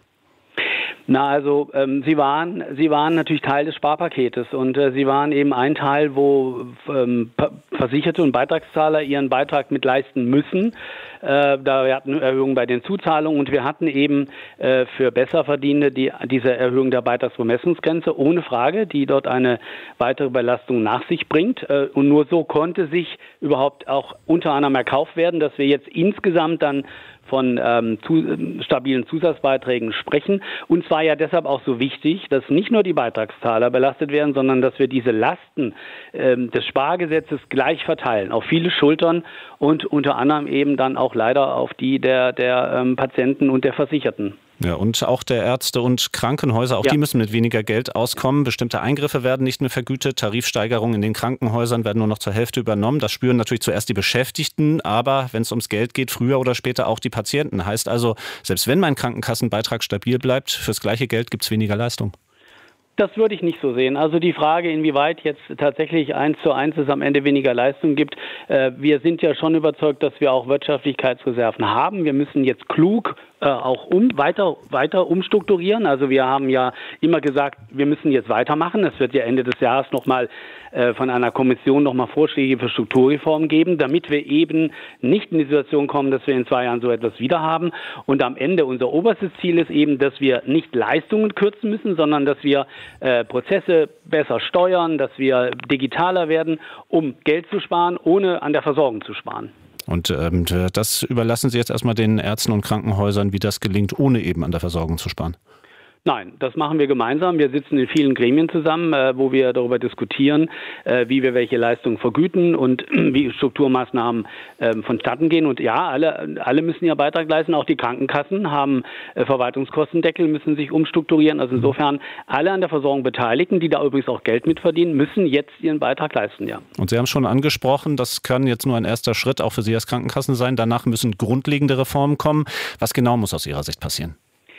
Na, also ähm, sie waren, sie waren natürlich Teil des Sparpaketes und äh, sie waren eben ein Teil, wo ähm, Versicherte und Beitragszahler ihren Beitrag mit leisten müssen. Äh, da wir hatten Erhöhungen bei den Zuzahlungen und wir hatten eben äh, für Besserverdienende die, diese Erhöhung der Beitragsbemessungsgrenze ohne Frage, die dort eine weitere Belastung nach sich bringt. Äh, und nur so konnte sich überhaupt auch unter anderem erkauft werden, dass wir jetzt insgesamt dann von ähm, zu, stabilen Zusatzbeiträgen sprechen. Und zwar ja deshalb auch so wichtig, dass nicht nur die Beitragszahler belastet werden, sondern dass wir diese Lasten ähm, des Spargesetzes gleich verteilen auf viele Schultern und unter anderem eben dann auch leider auf die der, der ähm, Patienten und der Versicherten. Ja, und auch der Ärzte und Krankenhäuser, auch ja. die müssen mit weniger Geld auskommen. Bestimmte Eingriffe werden nicht mehr vergütet. Tarifsteigerungen in den Krankenhäusern werden nur noch zur Hälfte übernommen. Das spüren natürlich zuerst die Beschäftigten, aber wenn es ums Geld geht, früher oder später auch die Patienten. Heißt also, selbst wenn mein Krankenkassenbeitrag stabil bleibt, fürs gleiche Geld gibt es weniger Leistung. Das würde ich nicht so sehen. Also die Frage, inwieweit jetzt tatsächlich eins zu eins es am Ende weniger Leistung gibt. Äh, wir sind ja schon überzeugt, dass wir auch Wirtschaftlichkeitsreserven haben. Wir müssen jetzt klug äh, auch um, weiter, weiter umstrukturieren. Also wir haben ja immer gesagt, wir müssen jetzt weitermachen. Es wird ja Ende des Jahres nochmal äh, von einer Kommission nochmal Vorschläge für Strukturreformen geben, damit wir eben nicht in die Situation kommen, dass wir in zwei Jahren so etwas wieder haben. Und am Ende unser oberstes Ziel ist eben, dass wir nicht Leistungen kürzen müssen, sondern dass wir Äh, Prozesse besser steuern, dass wir digitaler werden, um Geld zu sparen, ohne an der Versorgung zu sparen. Und ähm, das überlassen Sie jetzt erstmal den Ärzten und Krankenhäusern, wie das gelingt, ohne eben an der Versorgung zu sparen? Nein, das machen wir gemeinsam. Wir sitzen in vielen Gremien zusammen, äh, wo wir darüber diskutieren, äh, wie wir welche Leistungen vergüten und äh, wie Strukturmaßnahmen äh, vonstatten gehen. Und ja, alle, alle müssen ihren Beitrag leisten. Auch die Krankenkassen haben äh, Verwaltungskostendeckel, müssen sich umstrukturieren. Also insofern alle an der Versorgung Beteiligten, die da übrigens auch Geld mitverdienen, müssen jetzt ihren Beitrag leisten, ja. Und Sie haben schon angesprochen, das kann jetzt nur ein erster Schritt auch für Sie als Krankenkassen sein. Danach müssen grundlegende Reformen kommen. Was genau muss aus Ihrer Sicht passieren?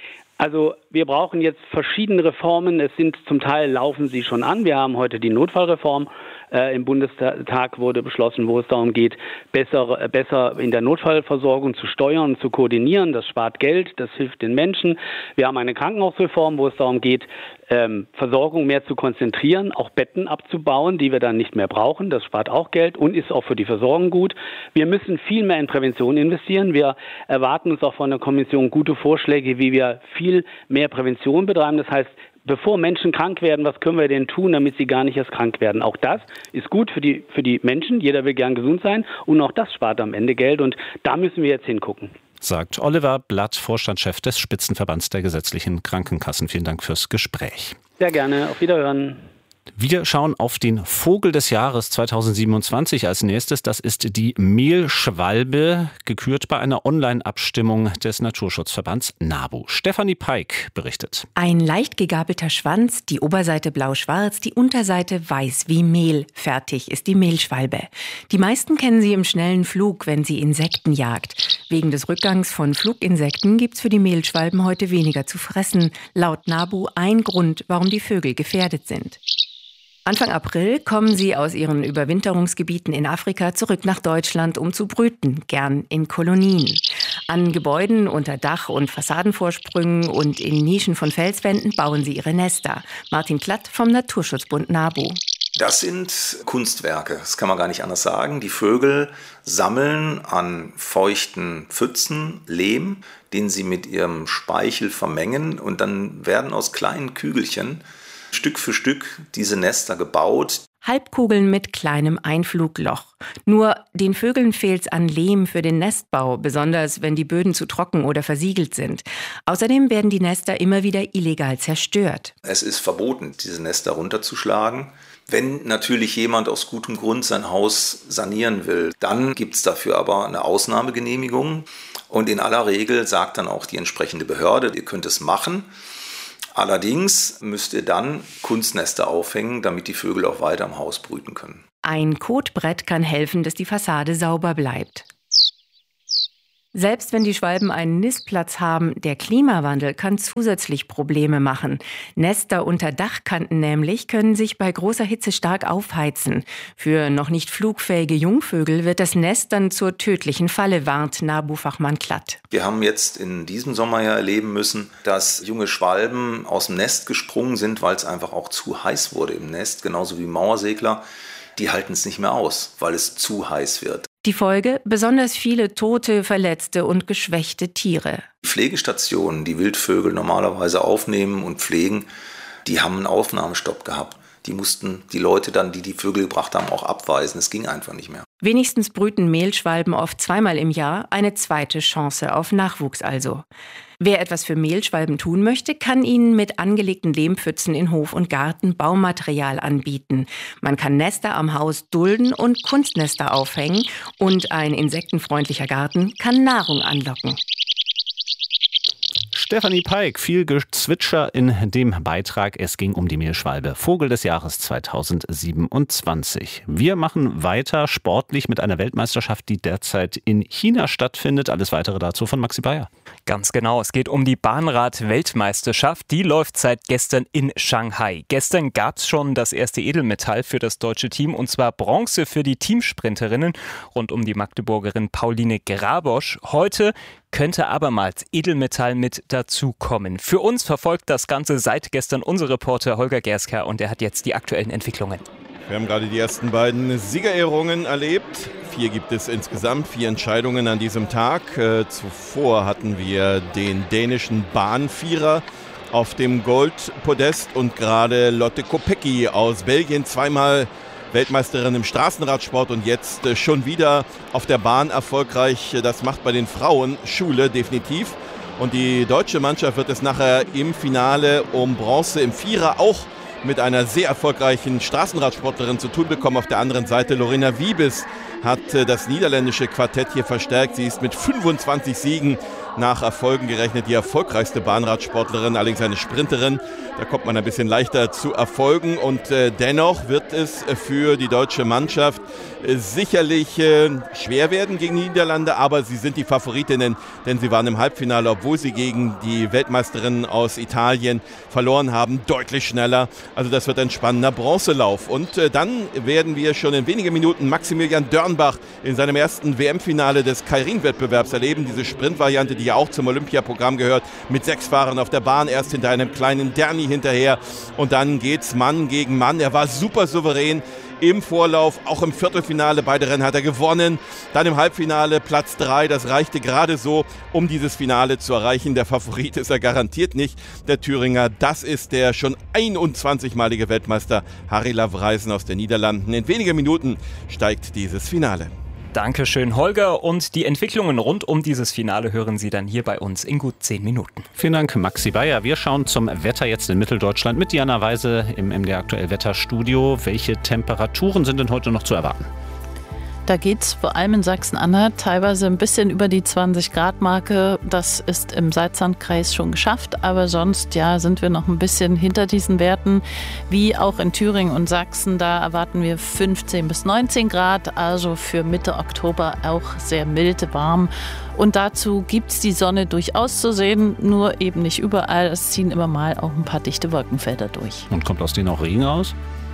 Also wir brauchen jetzt verschiedene Reformen. Es sind zum Teil laufen sie schon an. Wir haben heute die Notfallreform. Äh, Im Bundestag wurde beschlossen, wo es darum geht, besser, besser in der Notfallversorgung zu steuern, zu koordinieren. Das spart Geld, das hilft den Menschen. Wir haben eine Krankenhausreform, wo es darum geht, ähm, Versorgung mehr zu konzentrieren, auch Betten abzubauen, die wir dann nicht mehr brauchen. Das spart auch Geld und ist auch für die Versorgung gut. Wir müssen viel mehr in Prävention investieren. Wir erwarten uns auch von der Kommission gute Vorschläge, wie wir viel mehr Prävention betreiben. Das heißt, bevor Menschen krank werden, was können wir denn tun, damit sie gar nicht erst krank werden? Auch das ist gut für die, für die Menschen. Jeder will gern gesund sein und auch das spart am Ende Geld und da müssen wir jetzt hingucken. Sagt Oliver Blatt, Vorstandschef des Spitzenverbands der gesetzlichen Krankenkassen. Vielen Dank fürs Gespräch. Sehr gerne. Auf Wiederhören. Wir schauen auf den Vogel des Jahres zweitausendsiebenundzwanzig als nächstes. Das ist die Mehlschwalbe, gekürt bei einer Online-Abstimmung des Naturschutzverbands NABU. Stefanie Peik berichtet. Ein leicht gegabelter Schwanz, die Oberseite blau-schwarz, die Unterseite weiß wie Mehl. Fertig ist die Mehlschwalbe. Die meisten kennen sie im schnellen Flug, wenn sie Insekten jagt. Wegen des Rückgangs von Fluginsekten gibt's für die Mehlschwalben heute weniger zu fressen. Laut NABU ein Grund, warum die Vögel gefährdet sind. Anfang April kommen sie aus ihren Überwinterungsgebieten in Afrika zurück nach Deutschland, um zu brüten, gern in Kolonien. An Gebäuden unter Dach- und Fassadenvorsprüngen und in Nischen von Felswänden bauen sie ihre Nester. Martin Klatt vom Naturschutzbund NABU. Das sind Kunstwerke, das kann man gar nicht anders sagen. Die Vögel sammeln an feuchten Pfützen Lehm, den sie mit ihrem Speichel vermengen, und dann werden aus kleinen Kügelchen Stück für Stück diese Nester gebaut. Halbkugeln mit kleinem Einflugloch. Nur den Vögeln fehlt's an Lehm für den Nestbau, besonders wenn die Böden zu trocken oder versiegelt sind. Außerdem werden die Nester immer wieder illegal zerstört. Es ist verboten, diese Nester runterzuschlagen. Wenn natürlich jemand aus gutem Grund sein Haus sanieren will, dann gibt es dafür aber eine Ausnahmegenehmigung. Und in aller Regel sagt dann auch die entsprechende Behörde, ihr könnt es machen. Allerdings müsst ihr dann Kunstnester aufhängen, damit die Vögel auch weiter im Haus brüten können. Ein Kotbrett kann helfen, dass die Fassade sauber bleibt. Selbst wenn die Schwalben einen Nistplatz haben, der Klimawandel kann zusätzlich Probleme machen. Nester unter Dachkanten nämlich können sich bei großer Hitze stark aufheizen. Für noch nicht flugfähige Jungvögel wird das Nest dann zur tödlichen Falle, warnt NABU-Fachmann Klatt. Wir haben jetzt in diesem Sommer ja erleben müssen, dass junge Schwalben aus dem Nest gesprungen sind, weil es einfach auch zu heiß wurde im Nest, genauso wie Mauersegler. Die halten es nicht mehr aus, weil es zu heiß wird. Die Folge? Besonders viele tote, verletzte und geschwächte Tiere. Pflegestationen, die Wildvögel normalerweise aufnehmen und pflegen, die haben einen Aufnahmestopp gehabt. Die mussten die Leute dann, die die Vögel gebracht haben, auch abweisen. Es ging einfach nicht mehr. Wenigstens brüten Mehlschwalben oft zweimal im Jahr, eine zweite Chance auf Nachwuchs also. Wer etwas für Mehlschwalben tun möchte, kann ihnen mit angelegten Lehmpfützen in Hof und Garten Baumaterial anbieten. Man kann Nester am Haus dulden und Kunstnester aufhängen, und ein insektenfreundlicher Garten kann Nahrung anlocken. Stefanie Peik, viel Gezwitscher in dem Beitrag. Es ging um die Mehlschwalbe, Vogel des Jahres zweitausendsiebenundzwanzig. Wir machen weiter sportlich mit einer Weltmeisterschaft, die derzeit in China stattfindet. Alles Weitere dazu von Maxi Bayer. Ganz genau, es geht um die Bahnrad-Weltmeisterschaft. Die läuft seit gestern in Shanghai. Gestern gab es schon das erste Edelmetall für das deutsche Team, und zwar Bronze für die Teamsprinterinnen rund um die Magdeburgerin Pauline Grabosch. Heute könnte abermals Edelmetall mit dazukommen. Für uns verfolgt das Ganze seit gestern unser Reporter Holger Gersker, und er hat jetzt die aktuellen Entwicklungen. Wir haben gerade die ersten beiden Siegerehrungen erlebt. Vier gibt es insgesamt, vier Entscheidungen an diesem Tag. Äh, zuvor hatten wir den dänischen Bahnvierer auf dem Goldpodest und gerade Lotte Kopecky aus Belgien, zweimal Weltmeisterin im Straßenradsport und jetzt äh, schon wieder auf der Bahn erfolgreich. Das macht bei den Frauen Schule definitiv. Und die deutsche Mannschaft wird es nachher im Finale um Bronze im Vierer auch mit einer sehr erfolgreichen Straßenradsportlerin zu tun bekommen. Auf der anderen Seite Lorena Wiebes hat äh, das niederländische Quartett hier verstärkt. Sie ist mit fünfundzwanzig Siegen nach Erfolgen gerechnet die erfolgreichste Bahnradsportlerin, allerdings eine Sprinterin. Da kommt man ein bisschen leichter zu Erfolgen, und äh, dennoch wird es für die deutsche Mannschaft äh, sicherlich äh, schwer werden gegen die Niederlande, aber sie sind die Favoritinnen, denn sie waren im Halbfinale, obwohl sie gegen die Weltmeisterinnen aus Italien verloren haben, deutlich schneller. Also das wird ein spannender Bronzelauf. Und äh, dann werden wir schon in wenigen Minuten Maximilian Dörnbach in seinem ersten W M-Finale des Keirin-Wettbewerbs erleben. Diese Sprintvariante, die ja auch zum Olympiaprogramm gehört, mit sechs Fahrern auf der Bahn, erst hinter einem kleinen Derni hinterher, und dann geht's Mann gegen Mann. Er war super souverän im Vorlauf, auch im Viertelfinale, beide Rennen hat er gewonnen. Dann im Halbfinale Platz drei, das reichte gerade so, um dieses Finale zu erreichen. Der Favorit ist er garantiert nicht, der Thüringer. Das ist der schon einundzwanzigmalige Weltmeister Harry Lavreisen aus den Niederlanden. In wenigen Minuten steigt dieses Finale. Dankeschön, Holger. Und die Entwicklungen rund um dieses Finale hören Sie dann hier bei uns in gut zehn Minuten. Vielen Dank, Maxi Bayer. Wir schauen zum Wetter jetzt in Mitteldeutschland mit Diana Weise im M D R Aktuell Wetterstudio. Welche Temperaturen sind denn heute noch zu erwarten? Da geht es vor allem in Sachsen-Anhalt teilweise ein bisschen über die zwanzig Grad Marke. Das ist im Salzsandkreis schon geschafft, aber sonst ja, sind wir noch ein bisschen hinter diesen Werten. Wie auch in Thüringen und Sachsen, da erwarten wir fünfzehn bis neunzehn Grad, also für Mitte Oktober auch sehr mild warm. Und dazu gibt es die Sonne durchaus zu sehen, nur eben nicht überall. Es ziehen immer mal auch ein paar dichte Wolkenfelder durch. Und kommt aus denen auch Regen aus?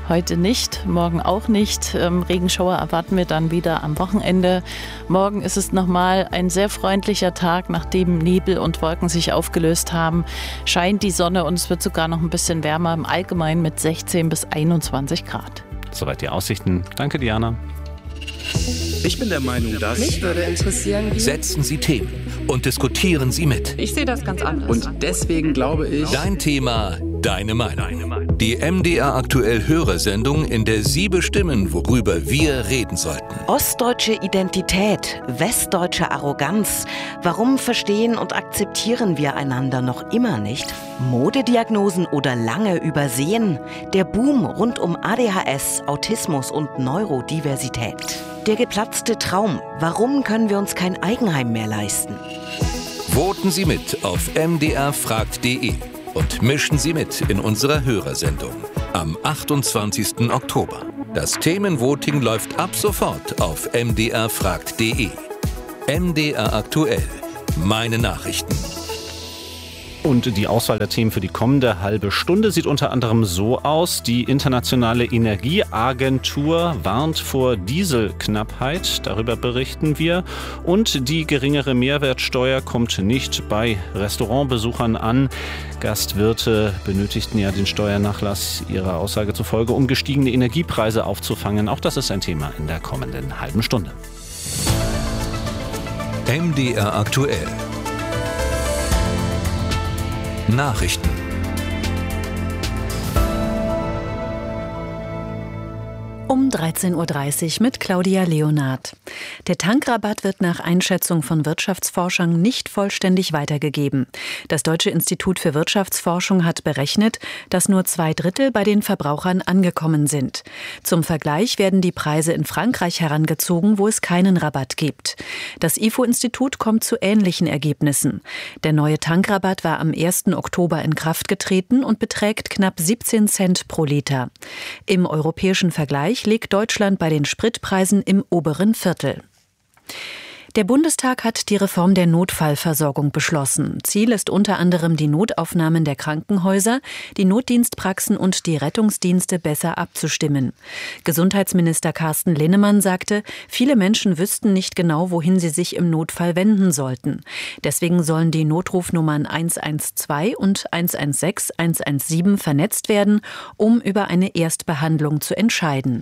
Heute nicht, morgen auch nicht. Ähm, Regenschauer erwarten wir dann wieder am Wochenende. Morgen ist es nochmal ein sehr freundlicher Tag, nachdem Nebel und Wolken sich aufgelöst haben. Scheint die Sonne und es wird sogar noch ein bisschen wärmer, im Allgemeinen mit sechzehn bis einundzwanzig Grad. Soweit die Aussichten. Danke, Diana. Ich bin der Meinung, dass... Mich würde interessieren, wie... Setzen Sie Themen und diskutieren Sie mit. Ich sehe das ganz anders. Und deswegen glaube ich... Dein Thema, deine Meinung. Die M D R aktuell Hörersendung, in der Sie bestimmen, worüber wir reden sollten. Ostdeutsche Identität, westdeutsche Arroganz. Warum verstehen und akzeptieren wir einander noch immer nicht? Modediagnosen oder lange übersehen? Der Boom rund um A D H S, Autismus und Neurodiversität. Der geplatzte Traum. Warum können wir uns kein Eigenheim mehr leisten? Voten Sie mit auf m d r fragt punkt d e und mischen Sie mit in unserer Hörersendung am achtundzwanzigsten Oktober. Das Themenvoting läuft ab sofort auf m d r fragt punkt d e. M D R aktuell. Meine Nachrichten. Und die Auswahl der Themen für die kommende halbe Stunde sieht unter anderem so aus. Die Internationale Energieagentur warnt vor Dieselknappheit. Darüber berichten wir. Und die geringere Mehrwertsteuer kommt nicht bei Restaurantbesuchern an. Gastwirte benötigten ja den Steuernachlass ihrer Aussage zufolge, um gestiegene Energiepreise aufzufangen. Auch das ist ein Thema in der kommenden halben Stunde. M D R aktuell. Nachrichten. Um dreizehn Uhr dreißig mit Claudia Leonard. Der Tankrabatt wird nach Einschätzung von Wirtschaftsforschern nicht vollständig weitergegeben. Das Deutsche Institut für Wirtschaftsforschung hat berechnet, dass nur zwei Drittel bei den Verbrauchern angekommen sind. Zum Vergleich werden die Preise in Frankreich herangezogen, wo es keinen Rabatt gibt. Das I F O-Institut kommt zu ähnlichen Ergebnissen. Der neue Tankrabatt war am ersten Oktober in Kraft getreten und beträgt knapp siebzehn Cent pro Liter. Im europäischen Vergleich liegt Deutschland bei den Spritpreisen im oberen Viertel. Der Bundestag hat die Reform der Notfallversorgung beschlossen. Ziel ist unter anderem, die Notaufnahmen der Krankenhäuser, die Notdienstpraxen und die Rettungsdienste besser abzustimmen. Gesundheitsminister Carsten Linnemann sagte, viele Menschen wüssten nicht genau, wohin sie sich im Notfall wenden sollten. Deswegen sollen die Notrufnummern eins eins zwei und eins eins sechs, eins eins sieben vernetzt werden, um über eine Erstbehandlung zu entscheiden.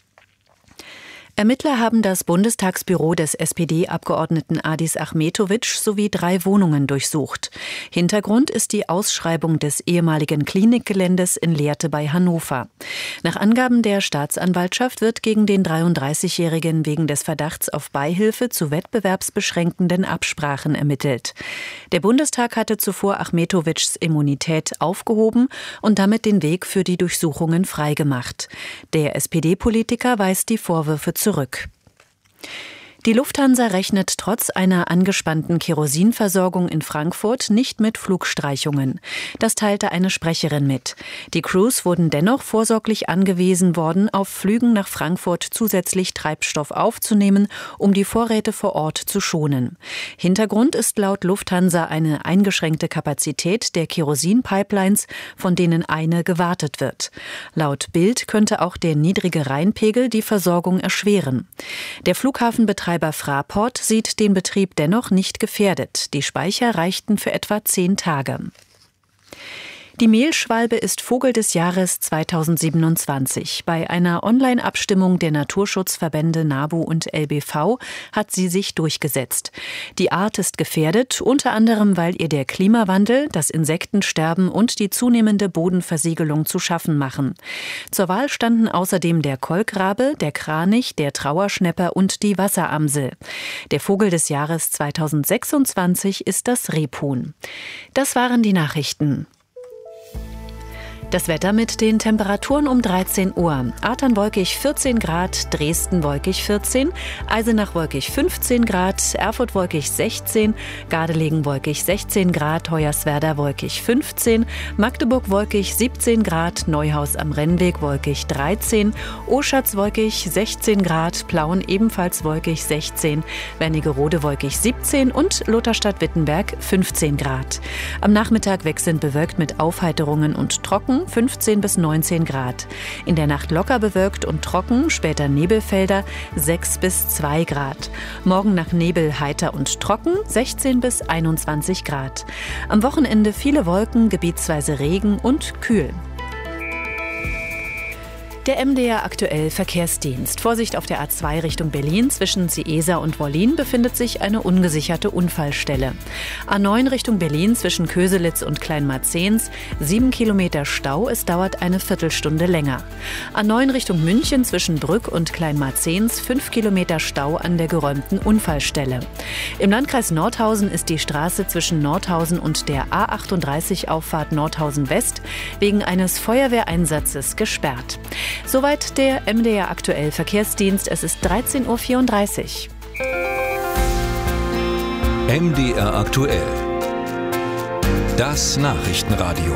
Ermittler haben das Bundestagsbüro des S P D-Abgeordneten Adis Achmetović sowie drei Wohnungen durchsucht. Hintergrund ist die Ausschreibung des ehemaligen Klinikgeländes in Lehrte bei Hannover. Nach Angaben der Staatsanwaltschaft wird gegen den dreiunddreißigjährigen wegen des Verdachts auf Beihilfe zu wettbewerbsbeschränkenden Absprachen ermittelt. Der Bundestag hatte zuvor Achmetovićs Immunität aufgehoben und damit den Weg für die Durchsuchungen freigemacht. Der S P D-Politiker weist die Vorwürfe zurück. Die Lufthansa rechnet trotz einer angespannten Kerosinversorgung in Frankfurt nicht mit Flugstreichungen. Das teilte eine Sprecherin mit. Die Crews wurden dennoch vorsorglich angewiesen worden, auf Flügen nach Frankfurt zusätzlich Treibstoff aufzunehmen, um die Vorräte vor Ort zu schonen. Hintergrund ist laut Lufthansa eine eingeschränkte Kapazität der Kerosin-Pipelines, von denen eine gewartet wird. Laut Bild könnte auch der niedrige Rheinpegel die Versorgung erschweren. Der Flughafenbetreiber Fraport sieht den Betrieb dennoch nicht gefährdet. Die Speicher reichten für etwa zehn Tage. Die Mehlschwalbe ist Vogel des Jahres zweitausendsiebenundzwanzig. Bei einer Online-Abstimmung der Naturschutzverbände NABU und L B V hat sie sich durchgesetzt. Die Art ist gefährdet, unter anderem, weil ihr der Klimawandel, das Insektensterben und die zunehmende Bodenversiegelung zu schaffen machen. Zur Wahl standen außerdem der Kolkrabe, der Kranich, der Trauerschnäpper und die Wasseramsel. Der Vogel des Jahres zweitausendsechsundzwanzig ist das Rebhuhn. Das waren die Nachrichten. Das Wetter mit den Temperaturen um dreizehn Uhr. Ahrtal wolkig vierzehn Grad, Dresden wolkig vierzehn, Eisenach wolkig fünfzehn Grad, Erfurt wolkig sechzehn, Gardelegen wolkig sechzehn Grad, Hoyerswerda wolkig fünfzehn, Magdeburg wolkig siebzehn Grad, Neuhaus am Rennweg wolkig dreizehn, Oschatz wolkig sechzehn Grad, Plauen ebenfalls wolkig sechzehn, Wernigerode wolkig siebzehn und Lutherstadt-Wittenberg fünfzehn Grad. Am Nachmittag wechselnd bewölkt mit Aufheiterungen und trocken. morgen fünfzehn bis neunzehn Grad. In der Nacht locker bewölkt und trocken, später Nebelfelder sechs bis zwei Grad. Morgen nach Nebel heiter und trocken, sechzehn bis einundzwanzig Grad. Am Wochenende viele Wolken, gebietsweise Regen und kühl. Der M D R aktuell Verkehrsdienst. Vorsicht auf der A zwei Richtung Berlin. Zwischen Ciesa und Wollin befindet sich eine ungesicherte Unfallstelle. A neun Richtung Berlin zwischen Köselitz und Kleinmarzens. Sieben Kilometer Stau. Es dauert eine Viertelstunde länger. A neun Richtung München zwischen Brück und Kleinmarzens. Fünf Kilometer Stau an der geräumten Unfallstelle. Im Landkreis Nordhausen ist die Straße zwischen Nordhausen und der A achtunddreißig Auffahrt Nordhausen West wegen eines Feuerwehreinsatzes gesperrt. Soweit der M D R aktuell Verkehrsdienst. Es ist dreizehn Uhr vierunddreißig. M D R aktuell. Das Nachrichtenradio.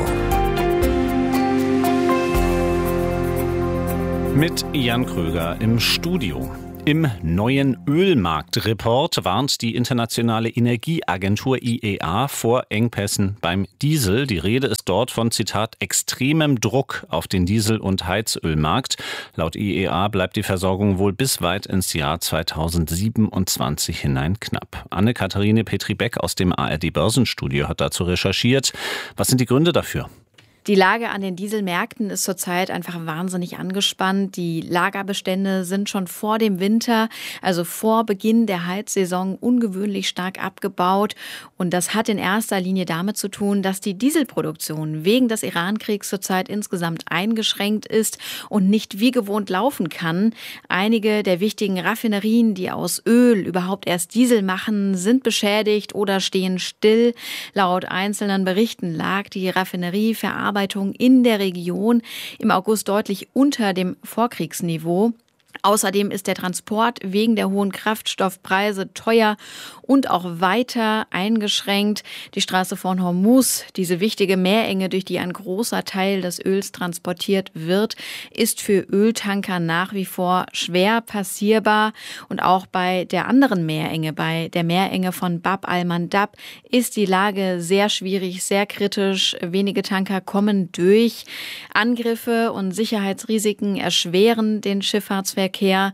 Mit Jan Kröger im Studio. Im neuen Ölmarktreport warnt die Internationale Energieagentur I E A vor Engpässen beim Diesel. Die Rede ist dort von, Zitat, extremem Druck auf den Diesel- und Heizölmarkt. Laut I E A bleibt die Versorgung wohl bis weit ins Jahr zweitausendsiebenundzwanzig hinein knapp. Anne-Katharine Petri-Beck aus dem A R D-Börsenstudio hat dazu recherchiert. Was sind die Gründe dafür? Die Lage an den Dieselmärkten ist zurzeit einfach wahnsinnig angespannt. Die Lagerbestände sind schon vor dem Winter, also vor Beginn der Heizsaison, ungewöhnlich stark abgebaut. Und das hat in erster Linie damit zu tun, dass die Dieselproduktion wegen des Iran-Kriegs zurzeit insgesamt eingeschränkt ist und nicht wie gewohnt laufen kann. Einige der wichtigen Raffinerien, die aus Öl überhaupt erst Diesel machen, sind beschädigt oder stehen still. Laut einzelnen Berichten lag die Raffinerieverarbeitung in der Region im August deutlich unter dem Vorkriegsniveau. Außerdem ist der Transport wegen der hohen Kraftstoffpreise teuer und auch weiter eingeschränkt. Die Straße von Hormuz, diese wichtige Meerenge, durch die ein großer Teil des Öls transportiert wird, ist für Öltanker nach wie vor schwer passierbar. Und auch bei der anderen Meerenge, bei der Meerenge von Bab al-Mandab, ist die Lage sehr schwierig, sehr kritisch. Wenige Tanker kommen durch. Angriffe und Sicherheitsrisiken erschweren den Schifffahrtsverkehr.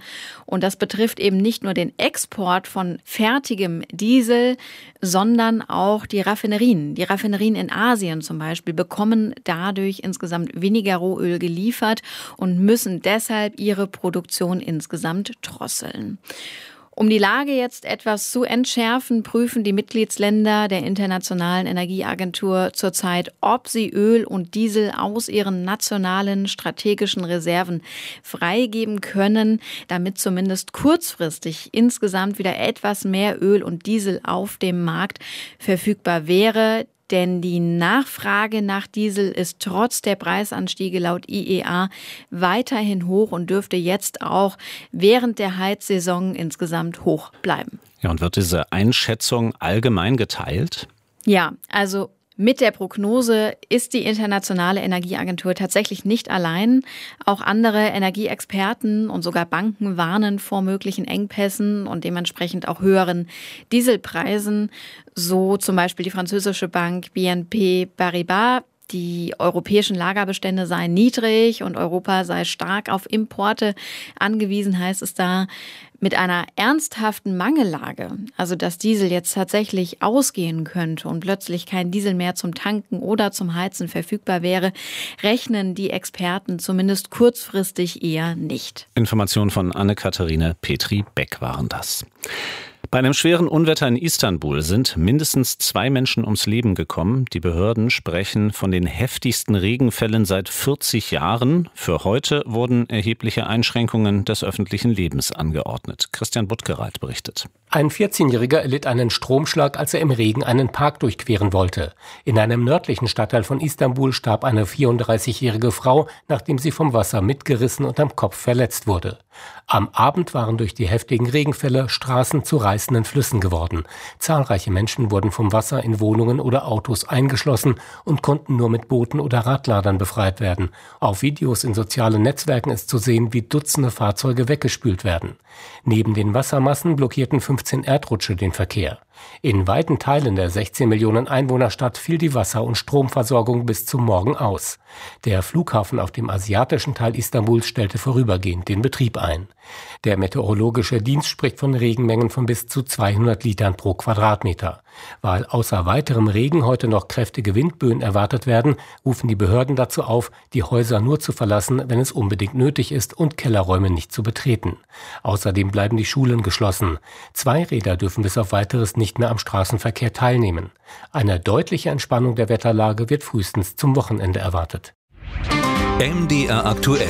Und das betrifft eben nicht nur den Export von fertigem Diesel, sondern auch die Raffinerien. Die Raffinerien in Asien zum Beispiel bekommen dadurch insgesamt weniger Rohöl geliefert und müssen deshalb ihre Produktion insgesamt drosseln. Um die Lage jetzt etwas zu entschärfen, prüfen die Mitgliedsländer der Internationalen Energieagentur zurzeit, ob sie Öl und Diesel aus ihren nationalen strategischen Reserven freigeben können, damit zumindest kurzfristig insgesamt wieder etwas mehr Öl und Diesel auf dem Markt verfügbar wäre. Denn die Nachfrage nach Diesel ist trotz der Preisanstiege laut I E A weiterhin hoch und dürfte jetzt auch während der Heizsaison insgesamt hoch bleiben. Ja, und wird diese Einschätzung allgemein geteilt? Ja, also mit der Prognose ist die Internationale Energieagentur tatsächlich nicht allein. Auch andere Energieexperten und sogar Banken warnen vor möglichen Engpässen und dementsprechend auch höheren Dieselpreisen. So zum Beispiel die französische Bank B N P Paribas. Die europäischen Lagerbestände seien niedrig und Europa sei stark auf Importe angewiesen, heißt es da. Mit einer ernsthaften Mangellage, also dass Diesel jetzt tatsächlich ausgehen könnte und plötzlich kein Diesel mehr zum Tanken oder zum Heizen verfügbar wäre, rechnen die Experten zumindest kurzfristig eher nicht. Informationen von Anne-Katharine Petri-Beck waren das. Bei einem schweren Unwetter in Istanbul sind mindestens zwei Menschen ums Leben gekommen. Die Behörden sprechen von den heftigsten Regenfällen seit vierzig Jahren. Für heute wurden erhebliche Einschränkungen des öffentlichen Lebens angeordnet. Christian Buttgereit berichtet. Ein vierzehnjähriger erlitt einen Stromschlag, als er im Regen einen Park durchqueren wollte. In einem nördlichen Stadtteil von Istanbul starb eine vierunddreißigjährige Frau, nachdem sie vom Wasser mitgerissen und am Kopf verletzt wurde. Am Abend waren durch die heftigen Regenfälle Straßen zu reißenden Flüssen geworden. Zahlreiche Menschen wurden vom Wasser in Wohnungen oder Autos eingeschlossen und konnten nur mit Booten oder Radladern befreit werden. Auf Videos in sozialen Netzwerken ist zu sehen, wie Dutzende Fahrzeuge weggespült werden. Neben den Wassermassen blockierten fünfzehn Erdrutsche den Verkehr. In weiten Teilen der sechzehn Millionen Einwohnerstadt fiel die Wasser- und Stromversorgung bis zum Morgen aus. Der Flughafen auf dem asiatischen Teil Istanbuls stellte vorübergehend den Betrieb ein. Der meteorologische Dienst spricht von Regenmengen von bis zu zweihundert Litern pro Quadratmeter. Weil außer weiterem Regen heute noch kräftige Windböen erwartet werden, rufen die Behörden dazu auf, die Häuser nur zu verlassen, wenn es unbedingt nötig ist und Kellerräume nicht zu betreten. Außerdem bleiben die Schulen geschlossen. Zweiräder dürfen bis auf Weiteres nicht mehr am Straßenverkehr teilnehmen. Eine deutliche Entspannung der Wetterlage wird frühestens zum Wochenende erwartet. M D R aktuell.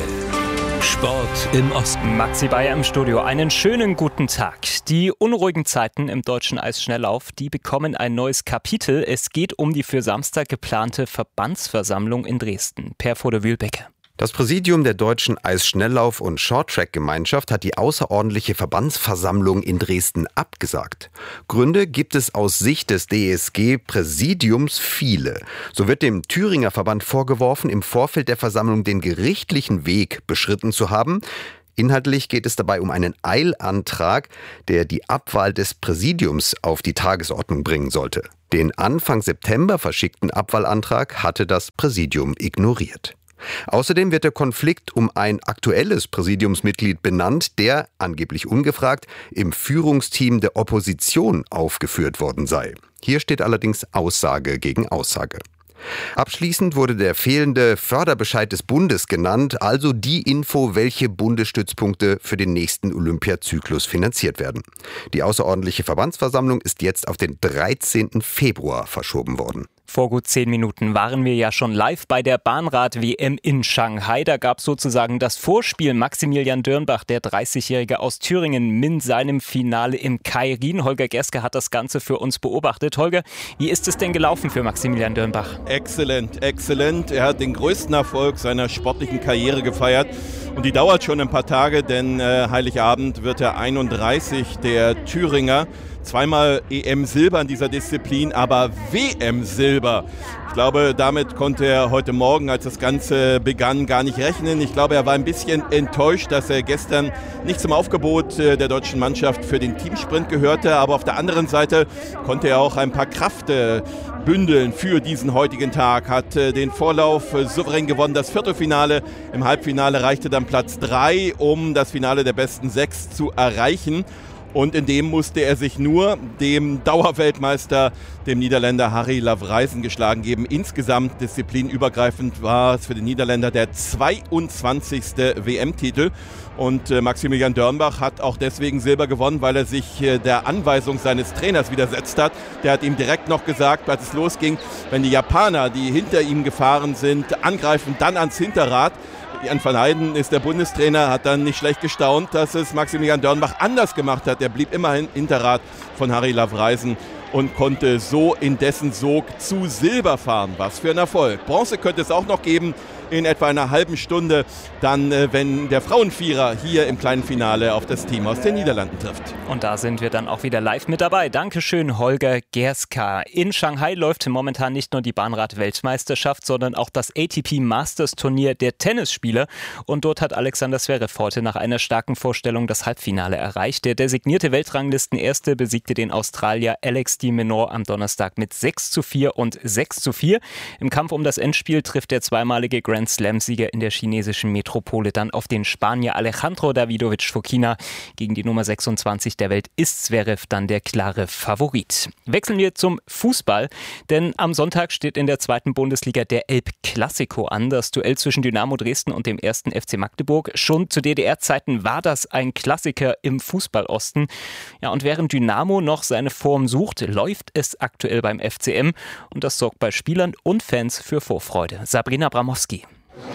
Sport im Osten. Maxi Bayer im Studio. Einen schönen guten Tag. Die unruhigen Zeiten im deutschen Eisschnelllauf, die bekommen ein neues Kapitel. Es geht um die für Samstag geplante Verbandsversammlung in Dresden. Per Vode-Wühlbecke. Das Präsidium der Deutschen Eisschnelllauf- und Shorttrack-Gemeinschaft hat die außerordentliche Verbandsversammlung in Dresden abgesagt. Gründe gibt es aus Sicht des D S G-Präsidiums viele. So wird dem Thüringer Verband vorgeworfen, im Vorfeld der Versammlung den gerichtlichen Weg beschritten zu haben. Inhaltlich geht es dabei um einen Eilantrag, der die Abwahl des Präsidiums auf die Tagesordnung bringen sollte. Den Anfang September verschickten Abwahlantrag hatte das Präsidium ignoriert. Außerdem wird der Konflikt um ein aktuelles Präsidiumsmitglied benannt, der, angeblich ungefragt, im Führungsteam der Opposition aufgeführt worden sei. Hier steht allerdings Aussage gegen Aussage. Abschließend wurde der fehlende Förderbescheid des Bundes genannt, also die Info, welche Bundesstützpunkte für den nächsten Olympiazyklus finanziert werden. Die außerordentliche Verbandsversammlung ist jetzt auf den dreizehnten Februar verschoben worden. Vor gut zehn Minuten waren wir ja schon live bei der Bahnrad-W M in Shanghai. Da gab es sozusagen das Vorspiel. Maximilian Dörnbach, der dreißigjährige aus Thüringen, in seinem Finale im Kairin. Holger Gerske hat das Ganze für uns beobachtet. Holger, wie ist es denn gelaufen für Maximilian Dörnbach? Exzellent, exzellent. Er hat den größten Erfolg seiner sportlichen Karriere gefeiert. Und die dauert schon ein paar Tage, denn äh, Heiligabend wird er einunddreißig, der Thüringer. Zweimal E M-Silber in dieser Disziplin, aber W M-Silber. Ich glaube, damit konnte er heute Morgen, als das Ganze begann, gar nicht rechnen. Ich glaube, er war ein bisschen enttäuscht, dass er gestern nicht zum Aufgebot der deutschen Mannschaft für den Teamsprint gehörte. Aber auf der anderen Seite konnte er auch ein paar Kraft bündeln für diesen heutigen Tag. Hat den Vorlauf souverän gewonnen. Das Viertelfinale, im Halbfinale reichte dann Platz drei, um das Finale der besten sechs zu erreichen. Und in dem musste er sich nur dem Dauerweltmeister, dem Niederländer Harry Lavrijsen, geschlagen geben. Insgesamt disziplinübergreifend war es für den Niederländer der zweiundzwanzigste W M-Titel. Und äh, Maximilian Dörnbach hat auch deswegen Silber gewonnen, weil er sich äh, der Anweisung seines Trainers widersetzt hat. Der hat ihm direkt noch gesagt, als es losging, wenn die Japaner, die hinter ihm gefahren sind, angreifen, dann ans Hinterrad. Jan van Heyden ist der Bundestrainer, hat dann nicht schlecht gestaunt, dass es Maximilian Dörnbach anders gemacht hat. Er blieb immerhin Hinterrad von Harry Lavrijsen und konnte so in dessen Sog zu Silber fahren. Was für ein Erfolg. Bronze könnte es auch noch geben in etwa einer halben Stunde, dann, wenn der Frauenvierer hier im kleinen Finale auf das Team aus den Niederlanden trifft. Und da sind wir dann auch wieder live mit dabei. Dankeschön, Holger Gerska. In Shanghai läuft momentan nicht nur die Bahnrad-Weltmeisterschaft, sondern auch das A T P Masters-Turnier der Tennisspieler. Und dort hat Alexander Zverev heute nach einer starken Vorstellung das Halbfinale erreicht. Der designierte Weltranglistenerste besiegte den Australier Alex de Minaur am Donnerstag mit sechs zu vier und sechs zu vier. Im Kampf um das Endspiel trifft der zweimalige Grand Slam-Sieger in der chinesischen Metropole dann auf den Spanier Alejandro Davidovich Fokina. Gegen die Nummer sechsundzwanzig der Welt ist Zverev dann der klare Favorit. Wechseln wir zum Fußball, denn am Sonntag steht in der zweiten Bundesliga der Elb-Clasico an, das Duell zwischen Dynamo Dresden und dem ersten F C Magdeburg. Schon zu D D R-Zeiten war das ein Klassiker im Fußballosten. Ja, und während Dynamo noch seine Form sucht, läuft es aktuell beim F C M und das sorgt bei Spielern und Fans für Vorfreude. Sabrina Bramowski.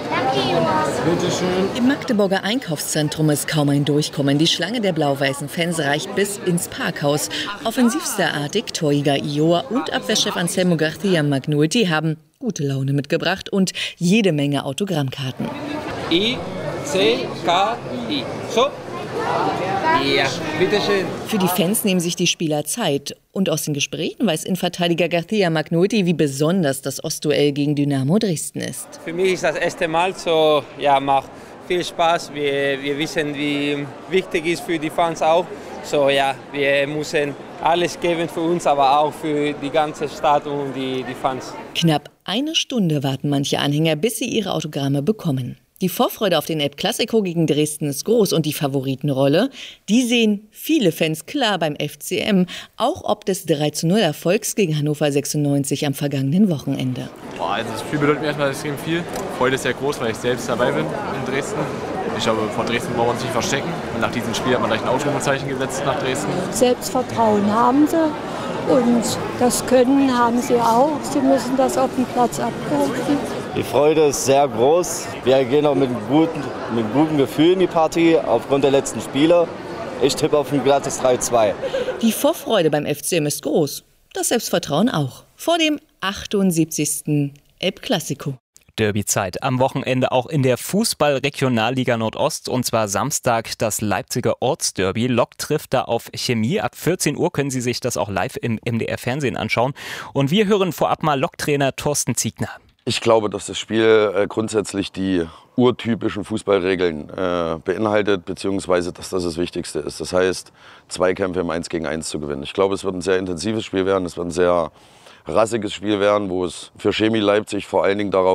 Im Magdeburger Einkaufszentrum ist kaum ein Durchkommen. Die Schlange der blau-weißen Fans reicht bis ins Parkhaus. Offensivstarartig Torjäger Ioa und Abwehrchef Anselmo García Magnulti haben gute Laune mitgebracht und jede Menge Autogrammkarten. I, C, K, I. So? Ja, bitteschön. Für die Fans nehmen sich die Spieler Zeit. Und aus den Gesprächen weiß Innenverteidiger García Magnulti, wie besonders das Ostduell gegen Dynamo Dresden ist. Für mich ist das erste Mal so, ja, macht viel Spaß. Wir, wir wissen, wie wichtig es für die Fans auch. So, ja, wir müssen alles geben für uns, aber auch für die ganze Stadt und die, die Fans. Knapp eine Stunde warten manche Anhänger, bis sie ihre Autogramme bekommen. Die Vorfreude auf den El Clasico gegen Dresden ist groß und die Favoritenrolle, die sehen viele Fans klar beim F C M, auch ob des drei zu null Erfolgs gegen Hannover sechsundneunzig am vergangenen Wochenende. Boah, also das Spiel bedeutet mir erstmal extrem viel. Freude ist sehr groß, weil ich selbst dabei bin in Dresden. Ich glaube, vor Dresden braucht man sich nicht verstecken. Und nach diesem Spiel hat man gleich ein Ausrufezeichen gesetzt nach Dresden. Selbstvertrauen haben sie und das Können haben sie auch. Sie müssen das auf dem Platz abrufen. Die Freude ist sehr groß. Wir gehen auch mit einem guten, mit einem guten Gefühl in die Partie aufgrund der letzten Spiele. Ich tippe auf ein glattes drei zwei. Die Vorfreude beim F C M ist groß, das Selbstvertrauen auch. Vor dem achtundsiebzigsten El Clasico. Derby-Zeit am Wochenende auch in der Fußball-Regionalliga Nordost und zwar Samstag das Leipziger Ortsderby. Lok trifft da auf Chemie. Ab vierzehn Uhr können Sie sich das auch live im M D R-Fernsehen anschauen. Und wir hören vorab mal Lok-Trainer Thorsten Ziegner. Ich glaube, dass das Spiel äh, grundsätzlich die urtypischen Fußballregeln äh, beinhaltet, beziehungsweise dass das das Wichtigste ist. Das heißt, Zweikämpfe im eins gegen eins zu gewinnen. Ich glaube, es wird ein sehr intensives Spiel werden, es wird ein sehr rassiges Spiel werden, wo es für Chemie Leipzig vor allen Dingen darauf